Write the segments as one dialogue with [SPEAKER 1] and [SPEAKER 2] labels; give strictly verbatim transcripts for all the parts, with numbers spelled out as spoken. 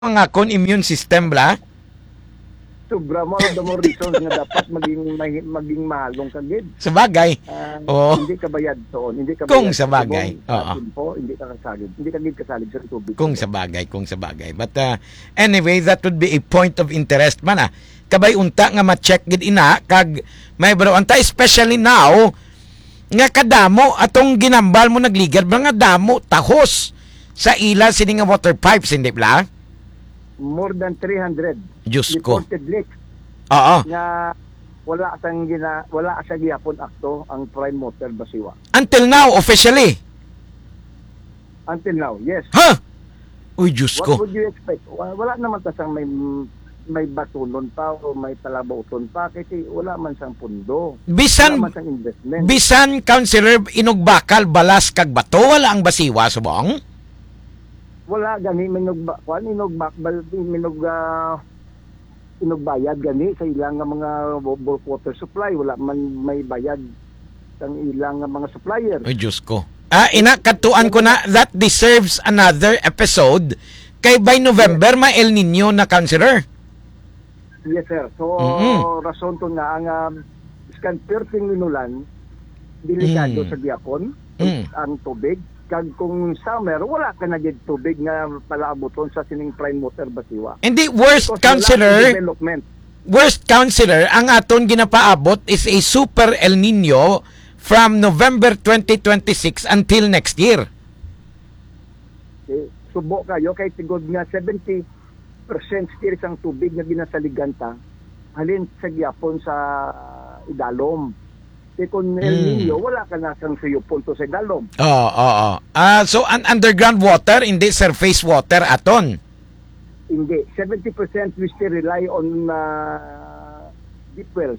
[SPEAKER 1] mga kon immune system bla
[SPEAKER 2] Sobra mo the more reasons nga dapat maging may- maging mahalong kagid.
[SPEAKER 1] sa bagay.
[SPEAKER 2] Ah,
[SPEAKER 1] Oo.
[SPEAKER 2] Hindi ka bayad doon, hindi ka
[SPEAKER 1] Kung
[SPEAKER 2] bayad
[SPEAKER 1] sa bagay,
[SPEAKER 2] tubong, sa
[SPEAKER 1] oo.
[SPEAKER 2] timpo, hindi ka kasalig, hindi ka gid kasalig sa tubig.
[SPEAKER 1] Kung sa bagay, kung sa bagay. But uh, anyway, that would be a point of interest man ah. Kabay unta nga ma-check gid ina kag may bro anta especially now nga kadamo atong ginambal mo nagligar mga damo tahos sa ila sini nga water pipes hindi bla?
[SPEAKER 2] More than three hundred
[SPEAKER 1] Diyos ko.
[SPEAKER 2] reported leaks
[SPEAKER 1] Oo.
[SPEAKER 2] nga wala sang gina wala sa gihapon akto ang prime mover Basiwa.
[SPEAKER 1] Until now officially.
[SPEAKER 2] Until now, yes.
[SPEAKER 1] Ha? Uy Diyos
[SPEAKER 2] What
[SPEAKER 1] ko.
[SPEAKER 2] would you expect? Wa- Wala naman ta sang may may batunon pa o may talabauton pa kasi wala man sang pundo.
[SPEAKER 1] Bisan
[SPEAKER 2] Wala man sang investment.
[SPEAKER 1] bisan councilor inugbakal balas kag bato wala ang basiwa subong.
[SPEAKER 2] Wala gani minugba kwan inugbak bal minug uh, inugbayad gani sa ilang nga mga bulk water supply, wala man may bayad sang ilang nga mga supplier.
[SPEAKER 1] Ay Diyos ko. Ah, ina katuan ko na that deserves another episode kay by November may El Nino na councilor.
[SPEAKER 2] Yes sir. So
[SPEAKER 1] Mm-mm.
[SPEAKER 2] rason to nga ang uh, iskan perting minulan delikado
[SPEAKER 1] Mm.
[SPEAKER 2] sa gihapon
[SPEAKER 1] Mm.
[SPEAKER 2] ang tubig kag kung summer wala ka na gid tubig nga palaaboton sa sining prime water Basiwa.
[SPEAKER 1] Hindi worst
[SPEAKER 2] Because wala
[SPEAKER 1] councilor,
[SPEAKER 2] ang development.
[SPEAKER 1] worst councilor ang aton ginapaabot is a super El Nino from November twenty twenty-six until next year.
[SPEAKER 2] Eh, subo kayo kay tigod nga seventy percent still ang tubig nga ginasaliganta halin sa gyapon sa idalom. Kaya kung El
[SPEAKER 1] Mm.
[SPEAKER 2] Nino, wala ka na sang suyo punto sa idalom.
[SPEAKER 1] Oo, oo, oo. Ah, so an underground water hindi surface water aton.
[SPEAKER 2] Hindi. seventy percent we still rely on uh, deep wells,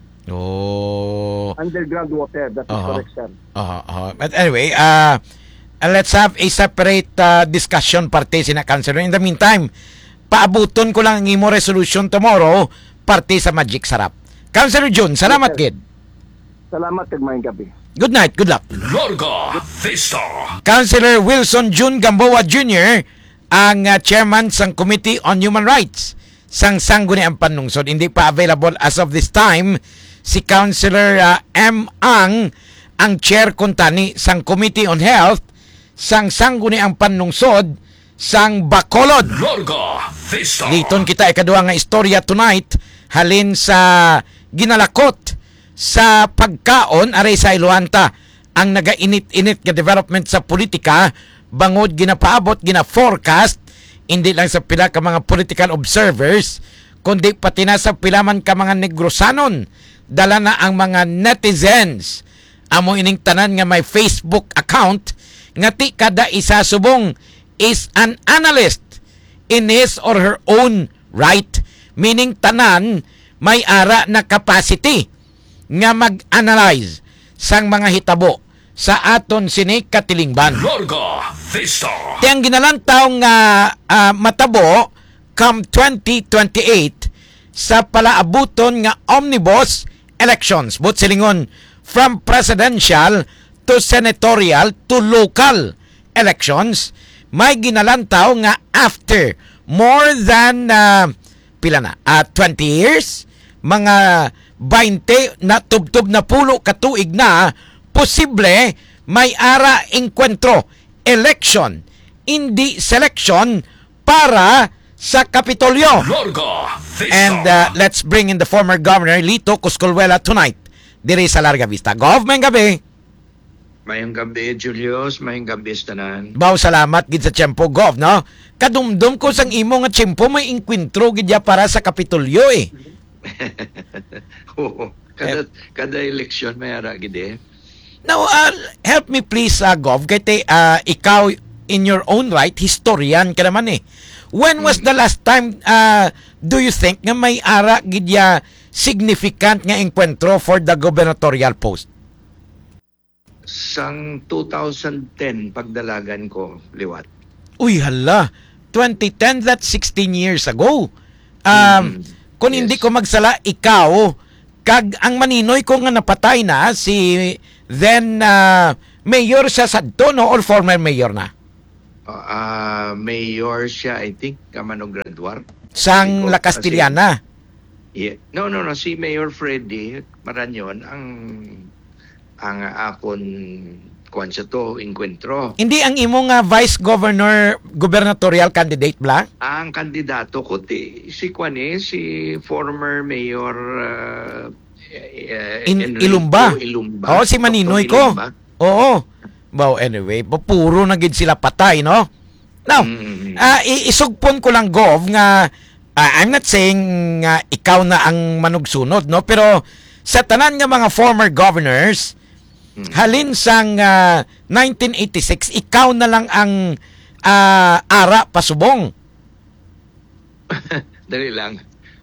[SPEAKER 1] Oh.
[SPEAKER 2] underground water. That is
[SPEAKER 1] Uh-huh.
[SPEAKER 2] correct, sir.
[SPEAKER 1] Uh, uh, but anyway, uh, uh, let's have a separate uh, discussion parte sina councilor. In the meantime, paabuton ko lang ang imo resolution tomorrow parte sa Magic Sarap. Councilor Jun, salamat
[SPEAKER 2] Yes, sir.
[SPEAKER 1] kid.
[SPEAKER 2] Salamat kag maayong gabi.
[SPEAKER 1] Good night, good luck.
[SPEAKER 3] Larga Vista.
[SPEAKER 1] Councilor Wilson Jun Gamboa Junior ang uh, chairman sang Committee on Human Rights sang Sangguniang Panlungsod. Hindi pa available as of this time si Councilor uh, M. Ang ang chair kuntani sang Committee on Health sang Sangguniang Panlungsod sang Bacolod.
[SPEAKER 3] Larga Vista.
[SPEAKER 1] Liton kita ikaduha nga istorya tonight halin sa ginalakot sa pagkaon aray sa Iluanta ang nagainit-init nga development sa politika bangod ginapaabot gina-forecast hindi lang sa pila ka mga political observers kundi pati na sa pila man ka mga negrosanon dala na ang mga netizens amo ining tanan nga may Facebook account nga ti kada isa subong is an analyst in his or her own right, meaning tanan may ara na capacity nga mag-analyze sang mga hitabo sa aton sini katilingban.
[SPEAKER 3] Larga Vista.
[SPEAKER 1] Ti ang ginalantaw nga ah, matabo come twenty twenty-eight sa palaabuton nga omnibus elections. But silingon from presidential to senatorial to local elections, may ginalantaw nga after more than uh, pila na, uh, twenty years, mga twenty na tubtub na pulo katuig na, posible may ara enkwentro, election, hindi selection para sa Kapitolyo.
[SPEAKER 3] Larga Vista.
[SPEAKER 1] And uh, let's bring in the former governor Lito Coscolwela tonight diri sa Larga Vista. Gov, may gabi.
[SPEAKER 4] Mayang gabi, Julius. Mayang gabi, tanan.
[SPEAKER 1] Baw salamat gid sa tiyempo, Gov, no? Kadumdum ko sang imo nga tiyempo may enkwentro gid ya para sa Kapitolyo eh.
[SPEAKER 4] Oo. Kada, kada eleksyon may ara gid.
[SPEAKER 1] Now, uh, help me please, uh, Gov, kay te, uh, ikaw in your own right, historian ka naman eh. When was the last time, uh, do you think, nga may ara gid ya significant nga enkwentro for the gubernatorial post?
[SPEAKER 4] Sang two thousand ten pagdalagan ko, liwat.
[SPEAKER 1] Uy, hala. twenty ten, that's sixteen years ago. Um,
[SPEAKER 4] Mm,
[SPEAKER 1] kung
[SPEAKER 4] yes.
[SPEAKER 1] hindi ko magsala, ikaw, kag ang maninoy ko nga napatay na, si then uh, mayor sa Sadto, no? Or former mayor na?
[SPEAKER 4] Ah, mayor siya, I think, Kamano Graduar.
[SPEAKER 1] Sang
[SPEAKER 4] Ikaw,
[SPEAKER 1] La Castellana.
[SPEAKER 4] Yeah. No, no, no. Si Mayor Freddy Maranyon ang ang akon kuan siya to, encuentro.
[SPEAKER 1] Hindi ang imong nga vice governor gubernatorial candidate bla?
[SPEAKER 4] Ang kandidato ko ti si kuan eh, si former Mayor uh, uh,
[SPEAKER 1] In
[SPEAKER 4] Enrico
[SPEAKER 1] Ilumba.
[SPEAKER 4] Ilumba.
[SPEAKER 1] Oo, si Maninoy
[SPEAKER 4] Doctor
[SPEAKER 1] ko.
[SPEAKER 4] Ilumba.
[SPEAKER 1] Oo. Well, anyway, puro na gid sila patay, no? Now,
[SPEAKER 4] Mm.
[SPEAKER 1] ah, i- isugpon ko lang, Gov, nga ah, I'm not saying nga ikaw na ang manugsunod, no? Pero sa tanan nga mga former governors, halin sang ah, nineteen eighty-six, ikaw na lang ang ah, ara pasubong.
[SPEAKER 4] Dali lang.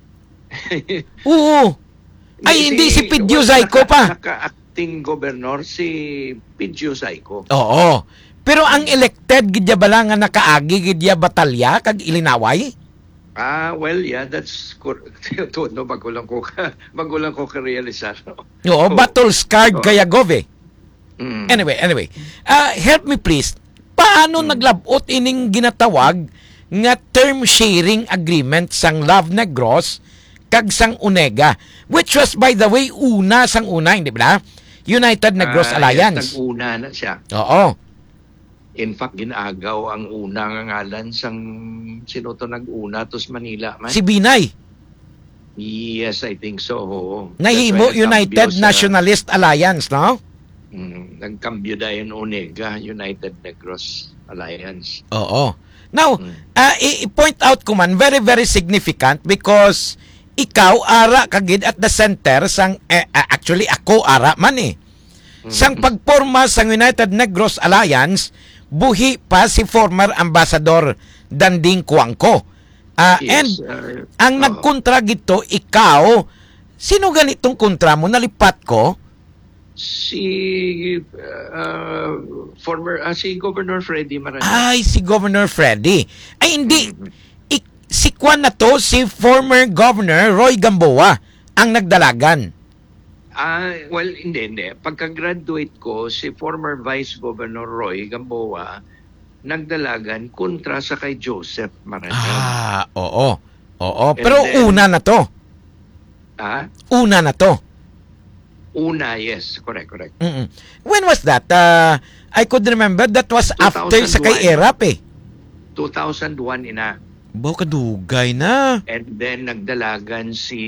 [SPEAKER 1] Oo. Ay, hindi si Pidyo Zayco pa.
[SPEAKER 4] Naka-acting governor si Pidyo Zayco.
[SPEAKER 1] Oo. Pero ang elected gidya bala nga nakaagi gidya batalya kag ilinaway?
[SPEAKER 4] Ah, well, yeah, that's correct. No, magulang ko ka, magulang ko ka-realisar.
[SPEAKER 1] Oo, battle scarred
[SPEAKER 4] Oo.
[SPEAKER 1] kaya Gove.
[SPEAKER 4] Mm.
[SPEAKER 1] Anyway, anyway. Uh, help me please. Paano naglabot ining ginatawag nga term sharing agreement sang Love Negros kag sang Unega, which was by the way una sang una, hindi ba? United Negros
[SPEAKER 4] Ah,
[SPEAKER 1] Alliance.
[SPEAKER 4] yes, nag-una na siya.
[SPEAKER 1] Oo.
[SPEAKER 4] In fact, ginagaw ang una nga ngalan sang sino to nag-una tos Manila man.
[SPEAKER 1] Si Binay.
[SPEAKER 4] Yes, I think so. Oo.
[SPEAKER 1] Nahimo
[SPEAKER 4] That's why
[SPEAKER 1] United
[SPEAKER 4] nagkambyo sa-
[SPEAKER 1] Nationalist Alliance, no?
[SPEAKER 4] Mm, nagkambyo dahil Onega, United Negros Alliance.
[SPEAKER 1] Oo. Now,
[SPEAKER 4] Mm.
[SPEAKER 1] ah, i- i-point out ko man, very, very significant because ikaw, ara kagid at the center sang, eh, ah, actually, ako ara man eh. Sang pagporma sang United Negros Alliance, buhi pa si former Ambassador Danding Cuangco. Ah, and
[SPEAKER 4] Yes, uh,
[SPEAKER 1] ang
[SPEAKER 4] oo.
[SPEAKER 1] nagkontra gito, ikaw, sino ganitong kontra mo? Nalipat ko?
[SPEAKER 4] Si uh, former ah, si Governor Freddy Maranhão.
[SPEAKER 1] Ay, si Governor Freddy. Ay, hindi.
[SPEAKER 4] Mhm.
[SPEAKER 1] Ik- si Kwan na to, si former Governor Roy Gamboa, ang nagdalagan.
[SPEAKER 4] Ah, well, hindi, hindi. Pagka-graduate ko, si former Vice Governor Roy Gamboa nagdalagan kontra sa kay Joseph Maranhão.
[SPEAKER 1] Ah, oo. Oo.
[SPEAKER 4] And
[SPEAKER 1] Pero
[SPEAKER 4] then-
[SPEAKER 1] una na to.
[SPEAKER 4] Ah,
[SPEAKER 1] Una na to.
[SPEAKER 4] una, yes. Correct, correct.
[SPEAKER 1] Mm-mm. When was that? Uh, I could remember that was after sa kay
[SPEAKER 4] two thousand one.
[SPEAKER 1] Erap eh.
[SPEAKER 4] two thousand one ina.
[SPEAKER 1] Bo, kadugay na.
[SPEAKER 4] And then nagdalagan si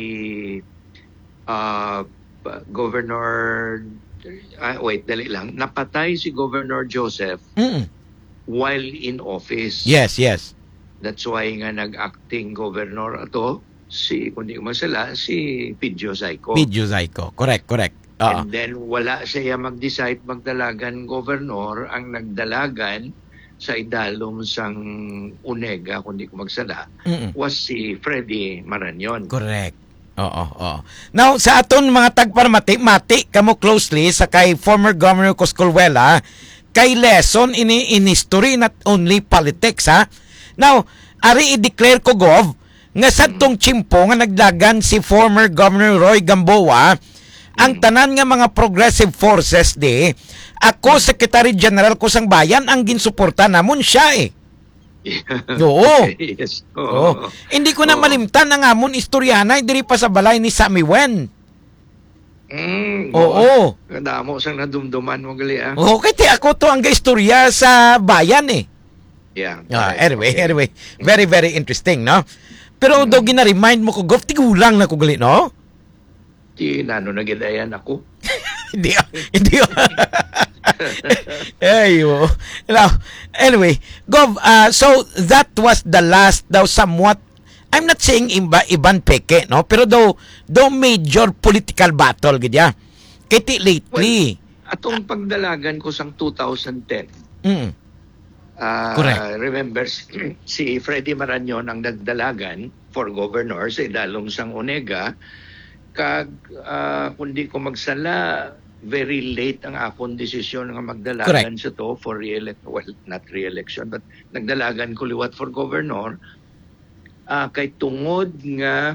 [SPEAKER 4] uh, Governor ah, wait, dali lang. Napatay si Governor Joseph
[SPEAKER 1] Mm-mm.
[SPEAKER 4] while in office.
[SPEAKER 1] Yes, yes.
[SPEAKER 4] That's why nga nag-acting governor ato si kundi masala si Pidyo Zayco.
[SPEAKER 1] Video Zyko. Correct, correct. Oo.
[SPEAKER 4] And then wala siya mag-decide magdalagan governor, ang nagdalagan sa idalom sang Unega kundi ko magsala
[SPEAKER 1] Mm-mm.
[SPEAKER 4] was si Freddy Maranyon.
[SPEAKER 1] Correct. Oo, oo. Now, sa aton mga tagparmati, mati kamo closely sa kay former Governor Coscolwela, kay lesson ini in history, not only politics, ha? Now, ari i-declare ko, Gov, nga sa tong chimpo nga nagdagan si former Governor Roy Gamboa, ang tanan nga mga progressive forces di, ako, Secretary General ko sang bayan, ang ginsuporta namon siya eh. Oo.
[SPEAKER 4] Yes.
[SPEAKER 1] Oo.
[SPEAKER 4] Oo.
[SPEAKER 1] Hindi ko na
[SPEAKER 4] Oo.
[SPEAKER 1] malimtan ang amon istoryanay diri pa sa balay ni Sammy Wen.
[SPEAKER 4] Mm,
[SPEAKER 1] Oo.
[SPEAKER 4] Damo sang nadumduman mo gali ah.
[SPEAKER 1] Oo, kaya ti ako to ang gaistorya sa bayan eh.
[SPEAKER 4] Yeah.
[SPEAKER 1] Ah,
[SPEAKER 4] correct.
[SPEAKER 1] anyway,
[SPEAKER 4] Okay.
[SPEAKER 1] anyway, very very interesting, no? Pero daw gina-remind mo ko, Gof, tigulang na ko gali, no?
[SPEAKER 4] Di nano na gidayan ako.
[SPEAKER 1] Hindi, ah, hindi. ah. Ayo. Now, anyway, Gov, uh, so that was the last daw somewhat, I'm not saying iba, iban peke, no? Pero daw, daw major political battle, gidya. Kiti lately.
[SPEAKER 4] Atong pagdalagan ko sang two thousand ten.
[SPEAKER 1] Mm.
[SPEAKER 4] Ah,
[SPEAKER 1] Correct.
[SPEAKER 4] remember, si Freddy Maranyon ang nagdalagan for governor sa idalom sang Onega. Kag, ah, kundi ko magsala, very late ang akong desisyon nga magdalagan sa to for re-elect, well, not re-election, but nagdalagan ko liwat for governor. Ah, kay tungod nga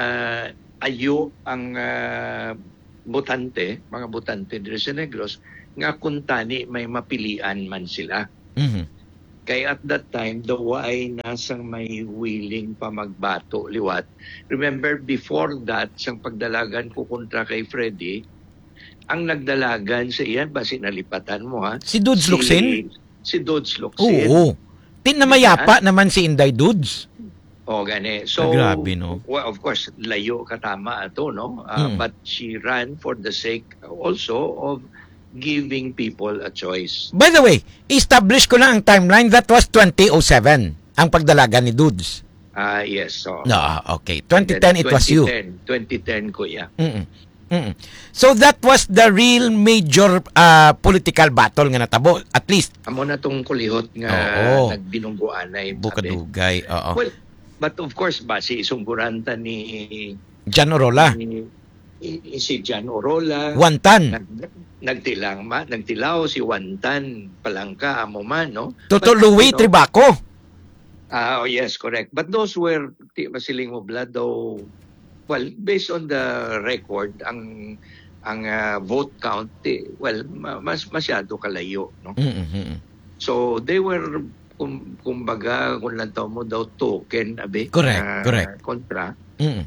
[SPEAKER 4] naga-ayo ang ah, botante, mga botante diri sa Negros, nga kung tani may mapilian man sila.
[SPEAKER 1] Mhm.
[SPEAKER 4] Kay at that time, the ay nasang may willing pa magbato liwat. Remember, before that, sang pagdalagan ko kontra kay Freddy, ang nagdalagan sa iyan, ba sinalipatan mo ha?
[SPEAKER 1] Si Dudes Locsin?
[SPEAKER 4] Si Dudes Locsin.
[SPEAKER 1] Oo. Tinamayapa naman si Inday Dudes.
[SPEAKER 4] O gani. So,
[SPEAKER 1] Ah, grabe, no?
[SPEAKER 4] well, of course, layo katama ato, no? Uh,
[SPEAKER 1] Mm.
[SPEAKER 4] But she ran for the sake also of giving people a choice.
[SPEAKER 1] By the way, establish ko lang ang timeline. That was twenty oh seven, ang pagdalaga ni Dudes.
[SPEAKER 4] Ah, yes. So,
[SPEAKER 1] No, okay. twenty ten, it was you.
[SPEAKER 4] twenty ten ko, yeah.
[SPEAKER 1] Mm-mm. Mm-mm. So that was the real major uh, political battle nga natabo. At least,
[SPEAKER 4] Amo na tong kulihot nga
[SPEAKER 1] Oo.
[SPEAKER 4] nagbinungguanay. sabi.
[SPEAKER 1] Bukadugay. Oo.
[SPEAKER 4] Well, but of course, base isunguranta ni,
[SPEAKER 1] Jan Orola.
[SPEAKER 4] ni, ni si Jan Orola.
[SPEAKER 1] Wantan.
[SPEAKER 4] Nag, nagtilang ma, nagtilaw si Wantan Palangka amo man, no?
[SPEAKER 1] Toto
[SPEAKER 4] But,
[SPEAKER 1] Louis
[SPEAKER 4] you know,
[SPEAKER 1] Tribaco.
[SPEAKER 4] Ah, oh, yes, correct. But those were ti masiling mo blood though. Well, based on the record, ang ang ah, vote count, eh, well, ma- mas masyado kalayo, no?
[SPEAKER 1] Mm-mm.
[SPEAKER 4] So they were kum, kumbaga kung lang tawag mo daw token abi
[SPEAKER 1] Correct,
[SPEAKER 4] na
[SPEAKER 1] correct.
[SPEAKER 4] kontra.
[SPEAKER 1] Mm-mm.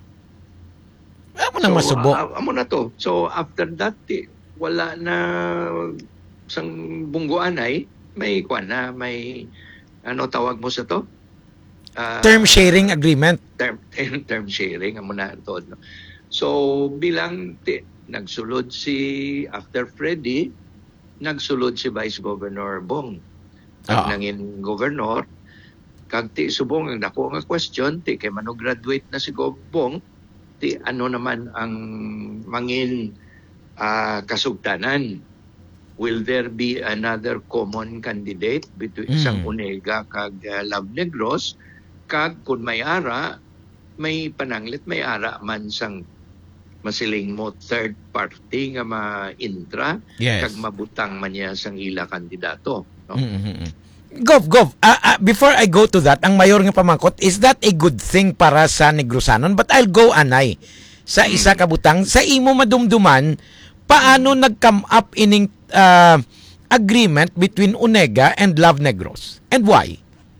[SPEAKER 1] Amo nang masubo.
[SPEAKER 4] ah, amo na to. So after that eh, wala na sang bungguan ay may kwan na may ano tawag mo sa to? Ah,
[SPEAKER 1] Term sharing agreement.
[SPEAKER 4] term term sharing amo na to. No? So bilang ti, nagsulod si after Freddy, nagsulod si Vice Governor Bong. Ang
[SPEAKER 1] Ah.
[SPEAKER 4] nangin governor kag ti subong ang dako nga question ti kay mano graduate na si Gov Bong ti ano naman ang mangin ah, kasugtanan. Will there be another common candidate between
[SPEAKER 1] Mm.
[SPEAKER 4] sang Unega kag uh, Love Negros kag kun may ara may pananglit may ara man sang masiling mo third party nga ma-intra
[SPEAKER 1] Yes.
[SPEAKER 4] kag mabutang man niya sang ila kandidato, no?
[SPEAKER 1] Mm-mm. Gov, Gov, ah, ah, before I go to that, ang mayor nga pamangkot, is that a good thing para sa Negrosanon? But I'll go, Anay, sa isa ka butang. Sa imo madumduman, paano nag-come up ining ah, agreement between Unega and Love Negros? And why?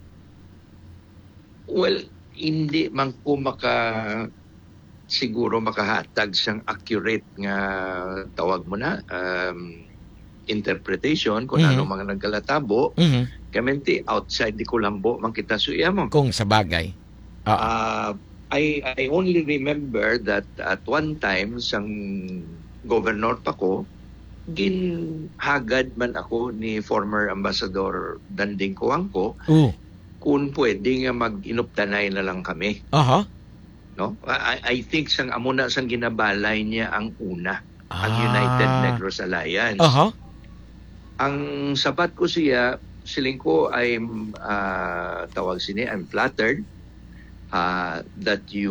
[SPEAKER 4] Well, hindi man ko maka siguro makahatag siyang accurate nga tawag mo na um, interpretation kung
[SPEAKER 1] Mhm.
[SPEAKER 4] ano mga nagkalatabo.
[SPEAKER 1] Mhm.
[SPEAKER 4] Kamenti outside di Colombo man kita suya mo.
[SPEAKER 1] Kung sa bagay. Oo.
[SPEAKER 4] Uh, I I only remember that at one time sang governor pa ko ginhagad man ako ni former ambassador Danding Coangco
[SPEAKER 1] Oo.
[SPEAKER 4] kung pwede nga mag-inuptanay na lang kami,
[SPEAKER 1] Aha.
[SPEAKER 4] no? I, I think sang amo na sang ginabalay niya ang una, ang
[SPEAKER 1] Ah.
[SPEAKER 4] United Negros Alliance.
[SPEAKER 1] Aha.
[SPEAKER 4] Ang sabat ko siya, siling ko ay ah, tawag sini, I'm flattered ah, that you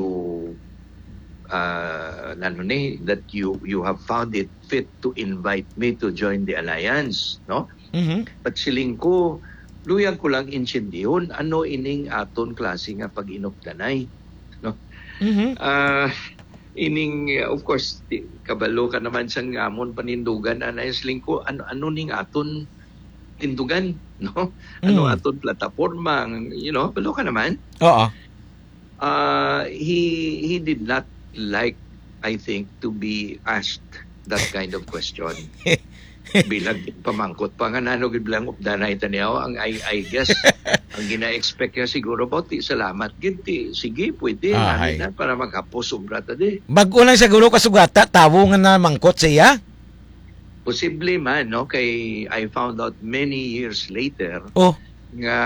[SPEAKER 4] uh, ano ni, that you you have found it fit to invite me to join the alliance, no?
[SPEAKER 1] Mhm.
[SPEAKER 4] At siling ko, luyag ko lang insindihon, ano ining aton klase nga pag-inuptanay.
[SPEAKER 1] Mhm.
[SPEAKER 4] Ah, ining, uh, of course, di- kabalo ka naman sa ngamon panindugan, anay siling ko, ano, ano ning aton tindugan, no? Ano
[SPEAKER 1] Mm.
[SPEAKER 4] aton plataforma, you know, balo ka naman.
[SPEAKER 1] Oo.
[SPEAKER 4] Uh, he he did not like, I think, to be asked that kind of question. Bilang pamangkot pa nga nanog bilang updanay taniyaw ang I, I guess ang gina-expect niya siguro about ti salamat gid ti sige pwede
[SPEAKER 1] Ay.
[SPEAKER 4] na para maghapos sobra ta di.
[SPEAKER 1] Bago lang siguro kasugata, tawo nga na mangkot siya.
[SPEAKER 4] Posible man no kay I found out many years later
[SPEAKER 1] Oh.
[SPEAKER 4] nga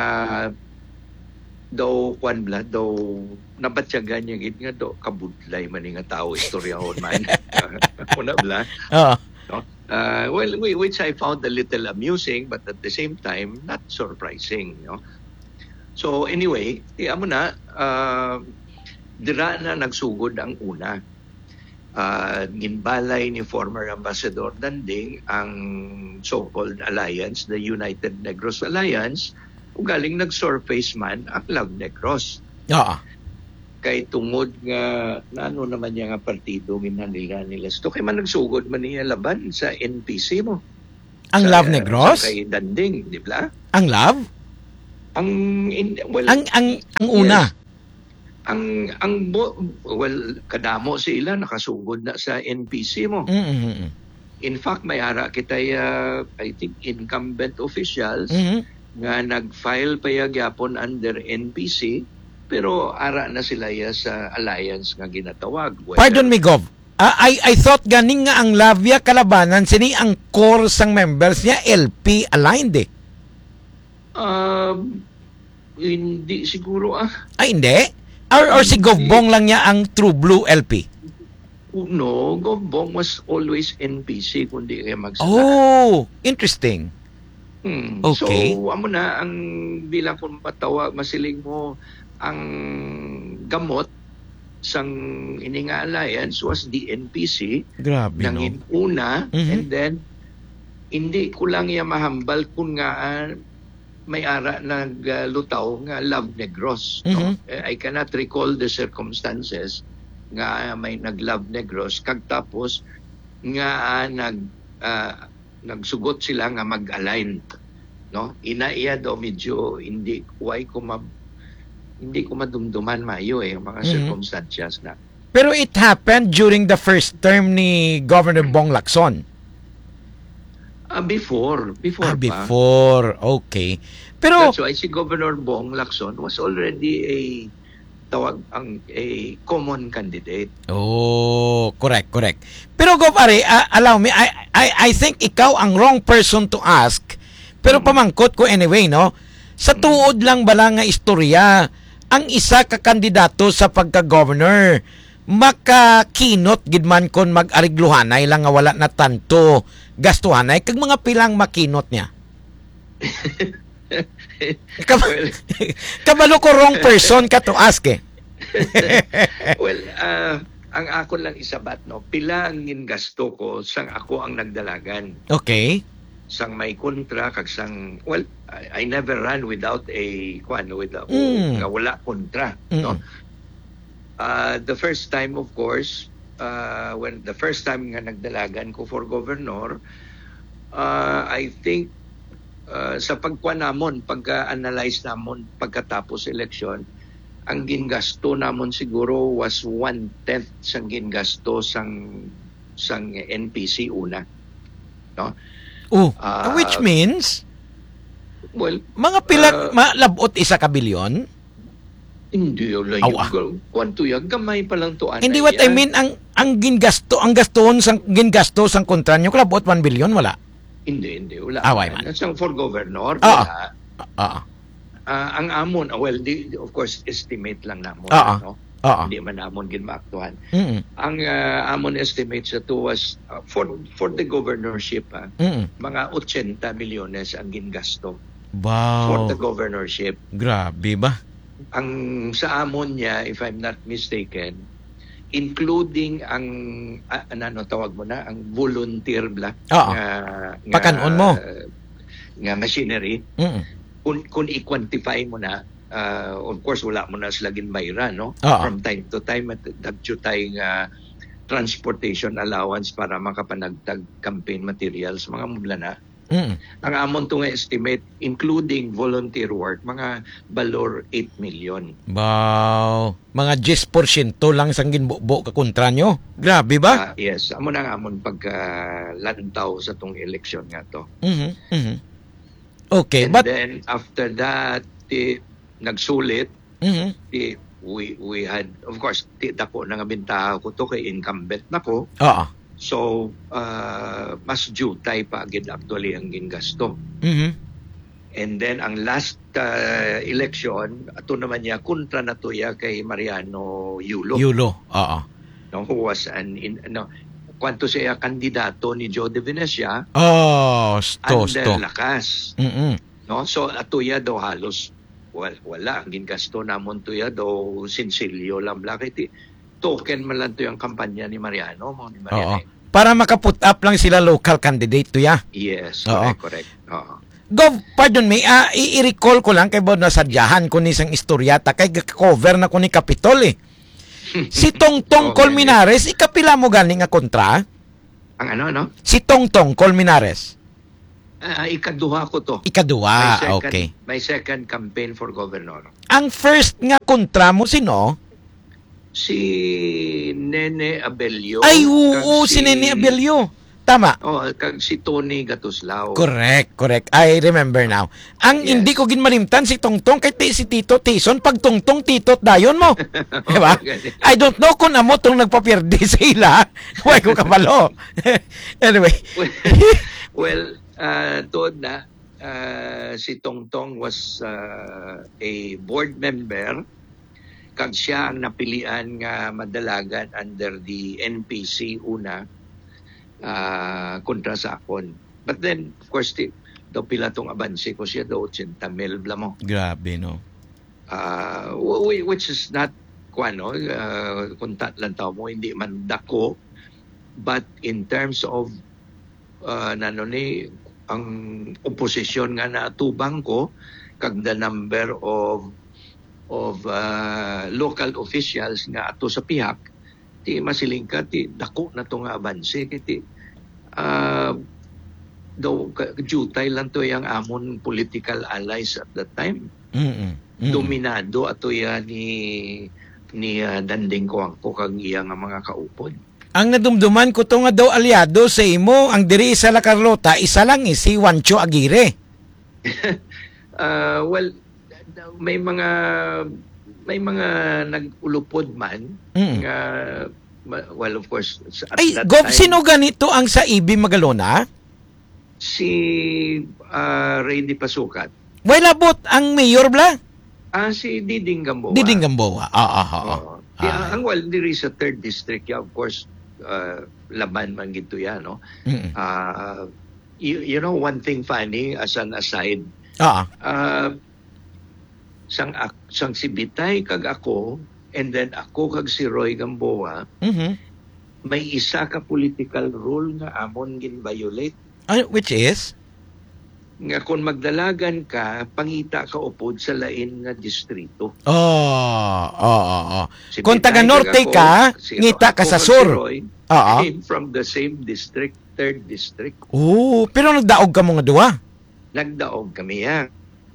[SPEAKER 4] daw kwan bla daw nabatyagan niya gid nga daw kabudlay man ni nga tao istoryahon man. Una bla.
[SPEAKER 1] Oo.
[SPEAKER 4] No? Uh, well, whi- which I found a little amusing, but at the same time, not surprising. No? So anyway, tiyan mo na, uh, dira na nagsugod ang una. Uh, ginbalay ni former Ambassador Danding ang so-called alliance, the United Negros Alliance, ug galing nag-surface man ang Love Negros.
[SPEAKER 1] Oo.
[SPEAKER 4] Kay tungod nga nano naman niya nga partido ginanila nila sto kay man nagsugod man niya laban sa N P C mo.
[SPEAKER 1] Ang
[SPEAKER 4] Sa-
[SPEAKER 1] Love Negros?
[SPEAKER 4] Sa kay Danding, di ba?
[SPEAKER 1] Ang love?
[SPEAKER 4] Ang, in, well,
[SPEAKER 1] Ang ang ang una.
[SPEAKER 4] Yes. Ang, ang, bo- well, kadamo sila, nakasugod na sa N P C mo.
[SPEAKER 1] Mm-mm.
[SPEAKER 4] In fact, may ara kitay, uh, I think, incumbent officials
[SPEAKER 1] Mhm.
[SPEAKER 4] nga nag-file pa ya gyapon under N P C, pero ara na sila ya sa alliance nga ginatawag. Whether-
[SPEAKER 1] Pardon me, Gov. Ah, I I thought ganing nga ang Lavia kalabanan sini ang core sang members niya L P aligned eh.
[SPEAKER 4] Um, hindi siguro ah.
[SPEAKER 1] Ay hindi. Or, or si Gov Bong lang niya ang True Blue L P.
[SPEAKER 4] No, Gombong was always N P C kundi kaya magsala.
[SPEAKER 1] Oh, interesting.
[SPEAKER 4] Hmm.
[SPEAKER 1] Okay.
[SPEAKER 4] So, amo na ang bilang kung matawa, masiling mo ang gamot sang ininga alliance was the N P C
[SPEAKER 1] Grabe
[SPEAKER 4] nang
[SPEAKER 1] no.
[SPEAKER 4] una
[SPEAKER 1] Mhm.
[SPEAKER 4] and then hindi ko lang iya mahambal kung nga ah, may ara naglutaw nga Love Negros. No?
[SPEAKER 1] Mhm.
[SPEAKER 4] Eh, I cannot recall the circumstances nga may nag-Love Negros kag tapos nga ah, nag ah, nagsugot sila nga mag-align, no? Inaiya do medyo hindi why ko ma, hindi ko madumduman mayo eh ang mga
[SPEAKER 1] Mhm.
[SPEAKER 4] circumstances na.
[SPEAKER 1] Pero it happened during the first term ni Governor Bong Lacson.
[SPEAKER 4] Ah, before, before
[SPEAKER 1] Ah,
[SPEAKER 4] pa.
[SPEAKER 1] before. Okay. Pero
[SPEAKER 4] That's why si Governor Bong Lacson was already a tawag ang a common candidate.
[SPEAKER 1] oh, correct, correct. Pero Gov Are, ah, allow me, I, I I think ikaw ang wrong person to ask. Pero pamangkot ko anyway, no? Sa tuod lang bala nga istorya, ang isa ka kandidato sa pagka-governor makakinot gid man kon mag-arigluhanay lang nga wala na tanto gastuhanay kag mga pilang makinot niya. Kam-
[SPEAKER 4] Well,
[SPEAKER 1] Kabalo ko wrong person ka to ask eh.
[SPEAKER 4] well, ah, ang ako lang isabat no, pila ang gasto ko sang ako ang nagdalagan.
[SPEAKER 1] Okay.
[SPEAKER 4] Sang may kontra kag sang well, I, I never ran without a kwan without
[SPEAKER 1] Mm.
[SPEAKER 4] nga wala kontra,
[SPEAKER 1] Mm.
[SPEAKER 4] no. Uh, the first time, of course, uh, when the first time nga nagdalagan ko for governor, uh, I think uh, sa pagkuha namon, pagka-analyze namon pagkatapos election, ang gingasto namon siguro was one-tenth sang gingasto sang sang N P C una. No?
[SPEAKER 1] Oh,
[SPEAKER 4] Ah,
[SPEAKER 1] which means
[SPEAKER 4] Well,
[SPEAKER 1] mga pila
[SPEAKER 4] Uh,
[SPEAKER 1] malabot isa ka bilyon?
[SPEAKER 4] hindi yun lang
[SPEAKER 1] Awa.
[SPEAKER 4] yung kwanto yan, gamay pa lang to.
[SPEAKER 1] Hindi what I mean ang ang gingasto, ang gastoon sang gingasto sang kontra nyo kalabot one billion wala.
[SPEAKER 4] Hindi, hindi. Wala.
[SPEAKER 1] Away man.
[SPEAKER 4] Sang for governor,
[SPEAKER 1] Ah.
[SPEAKER 4] wala.
[SPEAKER 1] Oo.
[SPEAKER 4] Ah, ang amon, ah, well, di, of course, estimate lang namon.
[SPEAKER 1] Ah, ah.
[SPEAKER 4] No?
[SPEAKER 1] Oo.
[SPEAKER 4] Hindi man namon ginmaaktuhan.
[SPEAKER 1] Mm.
[SPEAKER 4] Ang ah, amon estimate sa to was, ah, for for the governorship, ah,
[SPEAKER 1] Mm.
[SPEAKER 4] mga eighty milyones ang gingasto
[SPEAKER 1] Wow.
[SPEAKER 4] for the governorship.
[SPEAKER 1] Grabe ba?
[SPEAKER 4] Ang sa amon niya, if I'm not mistaken, including ang, ah, ano tawag mo na, ang volunteer bla.
[SPEAKER 1] Oo.
[SPEAKER 4] nga- nga-
[SPEAKER 1] Pakanon mo.
[SPEAKER 4] Nga machinery.
[SPEAKER 1] Mm.
[SPEAKER 4] Kung, kung i-quantify mo na, uh, of course, wala mo na sila ginbayra, no?
[SPEAKER 1] Oo.
[SPEAKER 4] From time to time, at dagyo tayong uh, transportation allowance para makapanagtag campaign materials, mga mubla na.
[SPEAKER 1] Mm.
[SPEAKER 4] Ang amon to nga estimate, including volunteer work, mga balor eight million.
[SPEAKER 1] Wow. Mga ten porsyento lang sang ginbubo ka kontra nyo. Grabe ba?
[SPEAKER 4] Ah, yes, amon ang amon pagka-lantaw sa tong election nga to.
[SPEAKER 1] Mhm. Mhm. Okay,
[SPEAKER 4] And
[SPEAKER 1] but
[SPEAKER 4] then, after that, ti, nagsulit,
[SPEAKER 1] mhm.
[SPEAKER 4] ti, we we had, of course, ti, dako na nga bintaha ko to kay incumbent na ko.
[SPEAKER 1] Oo.
[SPEAKER 4] So, uh, mas jutay pa agad actually ang gingasto.
[SPEAKER 1] Mhm.
[SPEAKER 4] And then, ang last uh, election, ato naman niya, kontra na to ya kay Mariano Yulo.
[SPEAKER 1] Yulo. Oo.
[SPEAKER 4] No, who was an, in, no, kwanto siya kandidato ni Joe De Venecia,
[SPEAKER 1] Oh, sto,
[SPEAKER 4] under
[SPEAKER 1] sto.
[SPEAKER 4] lakas.
[SPEAKER 1] Mhm.
[SPEAKER 4] No? So, ato ya daw halos, well, wala. Ang gingasto namon to ya daw sinsilyo lang. Bakit token man lang to yung kampanya ni Mariano. Mo ni
[SPEAKER 1] Oo.
[SPEAKER 4] Mariano.
[SPEAKER 1] Para makaput up lang sila local candidate to ya.
[SPEAKER 4] Yes,
[SPEAKER 1] Oo.
[SPEAKER 4] correct, correct. Oo.
[SPEAKER 1] Gov, pardon me, ah, i- i-recall ko lang kay Bod nasadyahan ko ni isang istoryata kay cover na ko ni Capitol eh. Si Tongtong
[SPEAKER 4] Okay.
[SPEAKER 1] Colmenares, ikapila mo galing nga kontra?
[SPEAKER 4] Ang ano, no?
[SPEAKER 1] Si Tongtong Colmenares.
[SPEAKER 4] Ah, ikaduha ko to.
[SPEAKER 1] Ikaduwa,
[SPEAKER 4] my second,
[SPEAKER 1] Ah, okay.
[SPEAKER 4] My second campaign for governor.
[SPEAKER 1] Ang first nga kontra mo sino?
[SPEAKER 4] Si Nene Abelio.
[SPEAKER 1] Ay,
[SPEAKER 4] kag
[SPEAKER 1] oo, si Nene Abelio. Tama.
[SPEAKER 4] Oh, kag si Tony Gatuslao.
[SPEAKER 1] Correct, correct. I remember now. Ang
[SPEAKER 4] Yes.
[SPEAKER 1] hindi ko ginmalimtan si Tongtong kay ti- si Tito Tison pag Tongtong Titot dayon mo. Diba?
[SPEAKER 4] ganun.
[SPEAKER 1] I don't know kung amo tong nagpapirdi sa ila. Huwag ko kabalo. Anyway.
[SPEAKER 4] well, well uh, tuod na, uh, si Tongtong was uh, a board member kag siya ang napilian nga madalagan under the N P C una uh, kontra sa akon. But then, of course, di, daw pila tong abanse ko siya daw eighty mil bla mo.
[SPEAKER 1] Grabe, no?
[SPEAKER 4] Uh, wh- which is not kuano, uh, kung tatlan tao mo, hindi man dako. But in terms of uh, nano ni ang oposisyon nga naatubang ko kag the number of of uh, local officials nga ato sa pihak ti masiling ka ti dako na to nga abanse ti uh, daw ka- jutay lang to yang amon political allies at that time.
[SPEAKER 1] Mm-mm. Mm-mm.
[SPEAKER 4] Dominado ato ya ni ni uh, Danding Coangco kag iya nga mga kaupod.
[SPEAKER 1] Ang nadumduman ko to nga daw aliado sa imo, ang diri sa La Carlota, isa lang eh, si Juancho Aguirre.
[SPEAKER 4] Uh, well, may mga may mga nag-ulupod man
[SPEAKER 1] Mm.
[SPEAKER 4] nga ma- well of course at
[SPEAKER 1] Ay,
[SPEAKER 4] that
[SPEAKER 1] Gov,
[SPEAKER 4] time,
[SPEAKER 1] sino ganito ang sa I B Magalona?
[SPEAKER 4] si uh, Ray Di Pasukat.
[SPEAKER 1] Wala bot ang mayor bla?
[SPEAKER 4] Ah si Diding Gamboa.
[SPEAKER 1] Diding Gamboa. Ah, ah, ah.
[SPEAKER 4] Oo.
[SPEAKER 1] ah.
[SPEAKER 4] Yeah, ang well diri sa third district yeah, of course uh, laban man gito ya no.
[SPEAKER 1] Mm-mm.
[SPEAKER 4] Uh, you, you know one thing funny as an aside
[SPEAKER 1] Ah,
[SPEAKER 4] uh, sang ak- sang si Bitay kag ako and then ako kag si Roy Gamboa
[SPEAKER 1] mhm.
[SPEAKER 4] may isa ka political rule nga amon gin-violate
[SPEAKER 1] Ah, which is?
[SPEAKER 4] nga kung magdalagan ka pangita ka upod sa lain nga distrito.
[SPEAKER 1] Oh, oh, oh, oh.
[SPEAKER 4] Si
[SPEAKER 1] Kung
[SPEAKER 4] Bitay
[SPEAKER 1] taga norte
[SPEAKER 4] kag
[SPEAKER 1] ka,
[SPEAKER 4] ako, si-
[SPEAKER 1] ngita ka
[SPEAKER 4] ako
[SPEAKER 1] sa
[SPEAKER 4] kag
[SPEAKER 1] sur.
[SPEAKER 4] si Roy
[SPEAKER 1] Oo.
[SPEAKER 4] came from the same district, third district.
[SPEAKER 1] Oh, pero nagdaog ka mga duwa.
[SPEAKER 4] Nagdaog kami ya.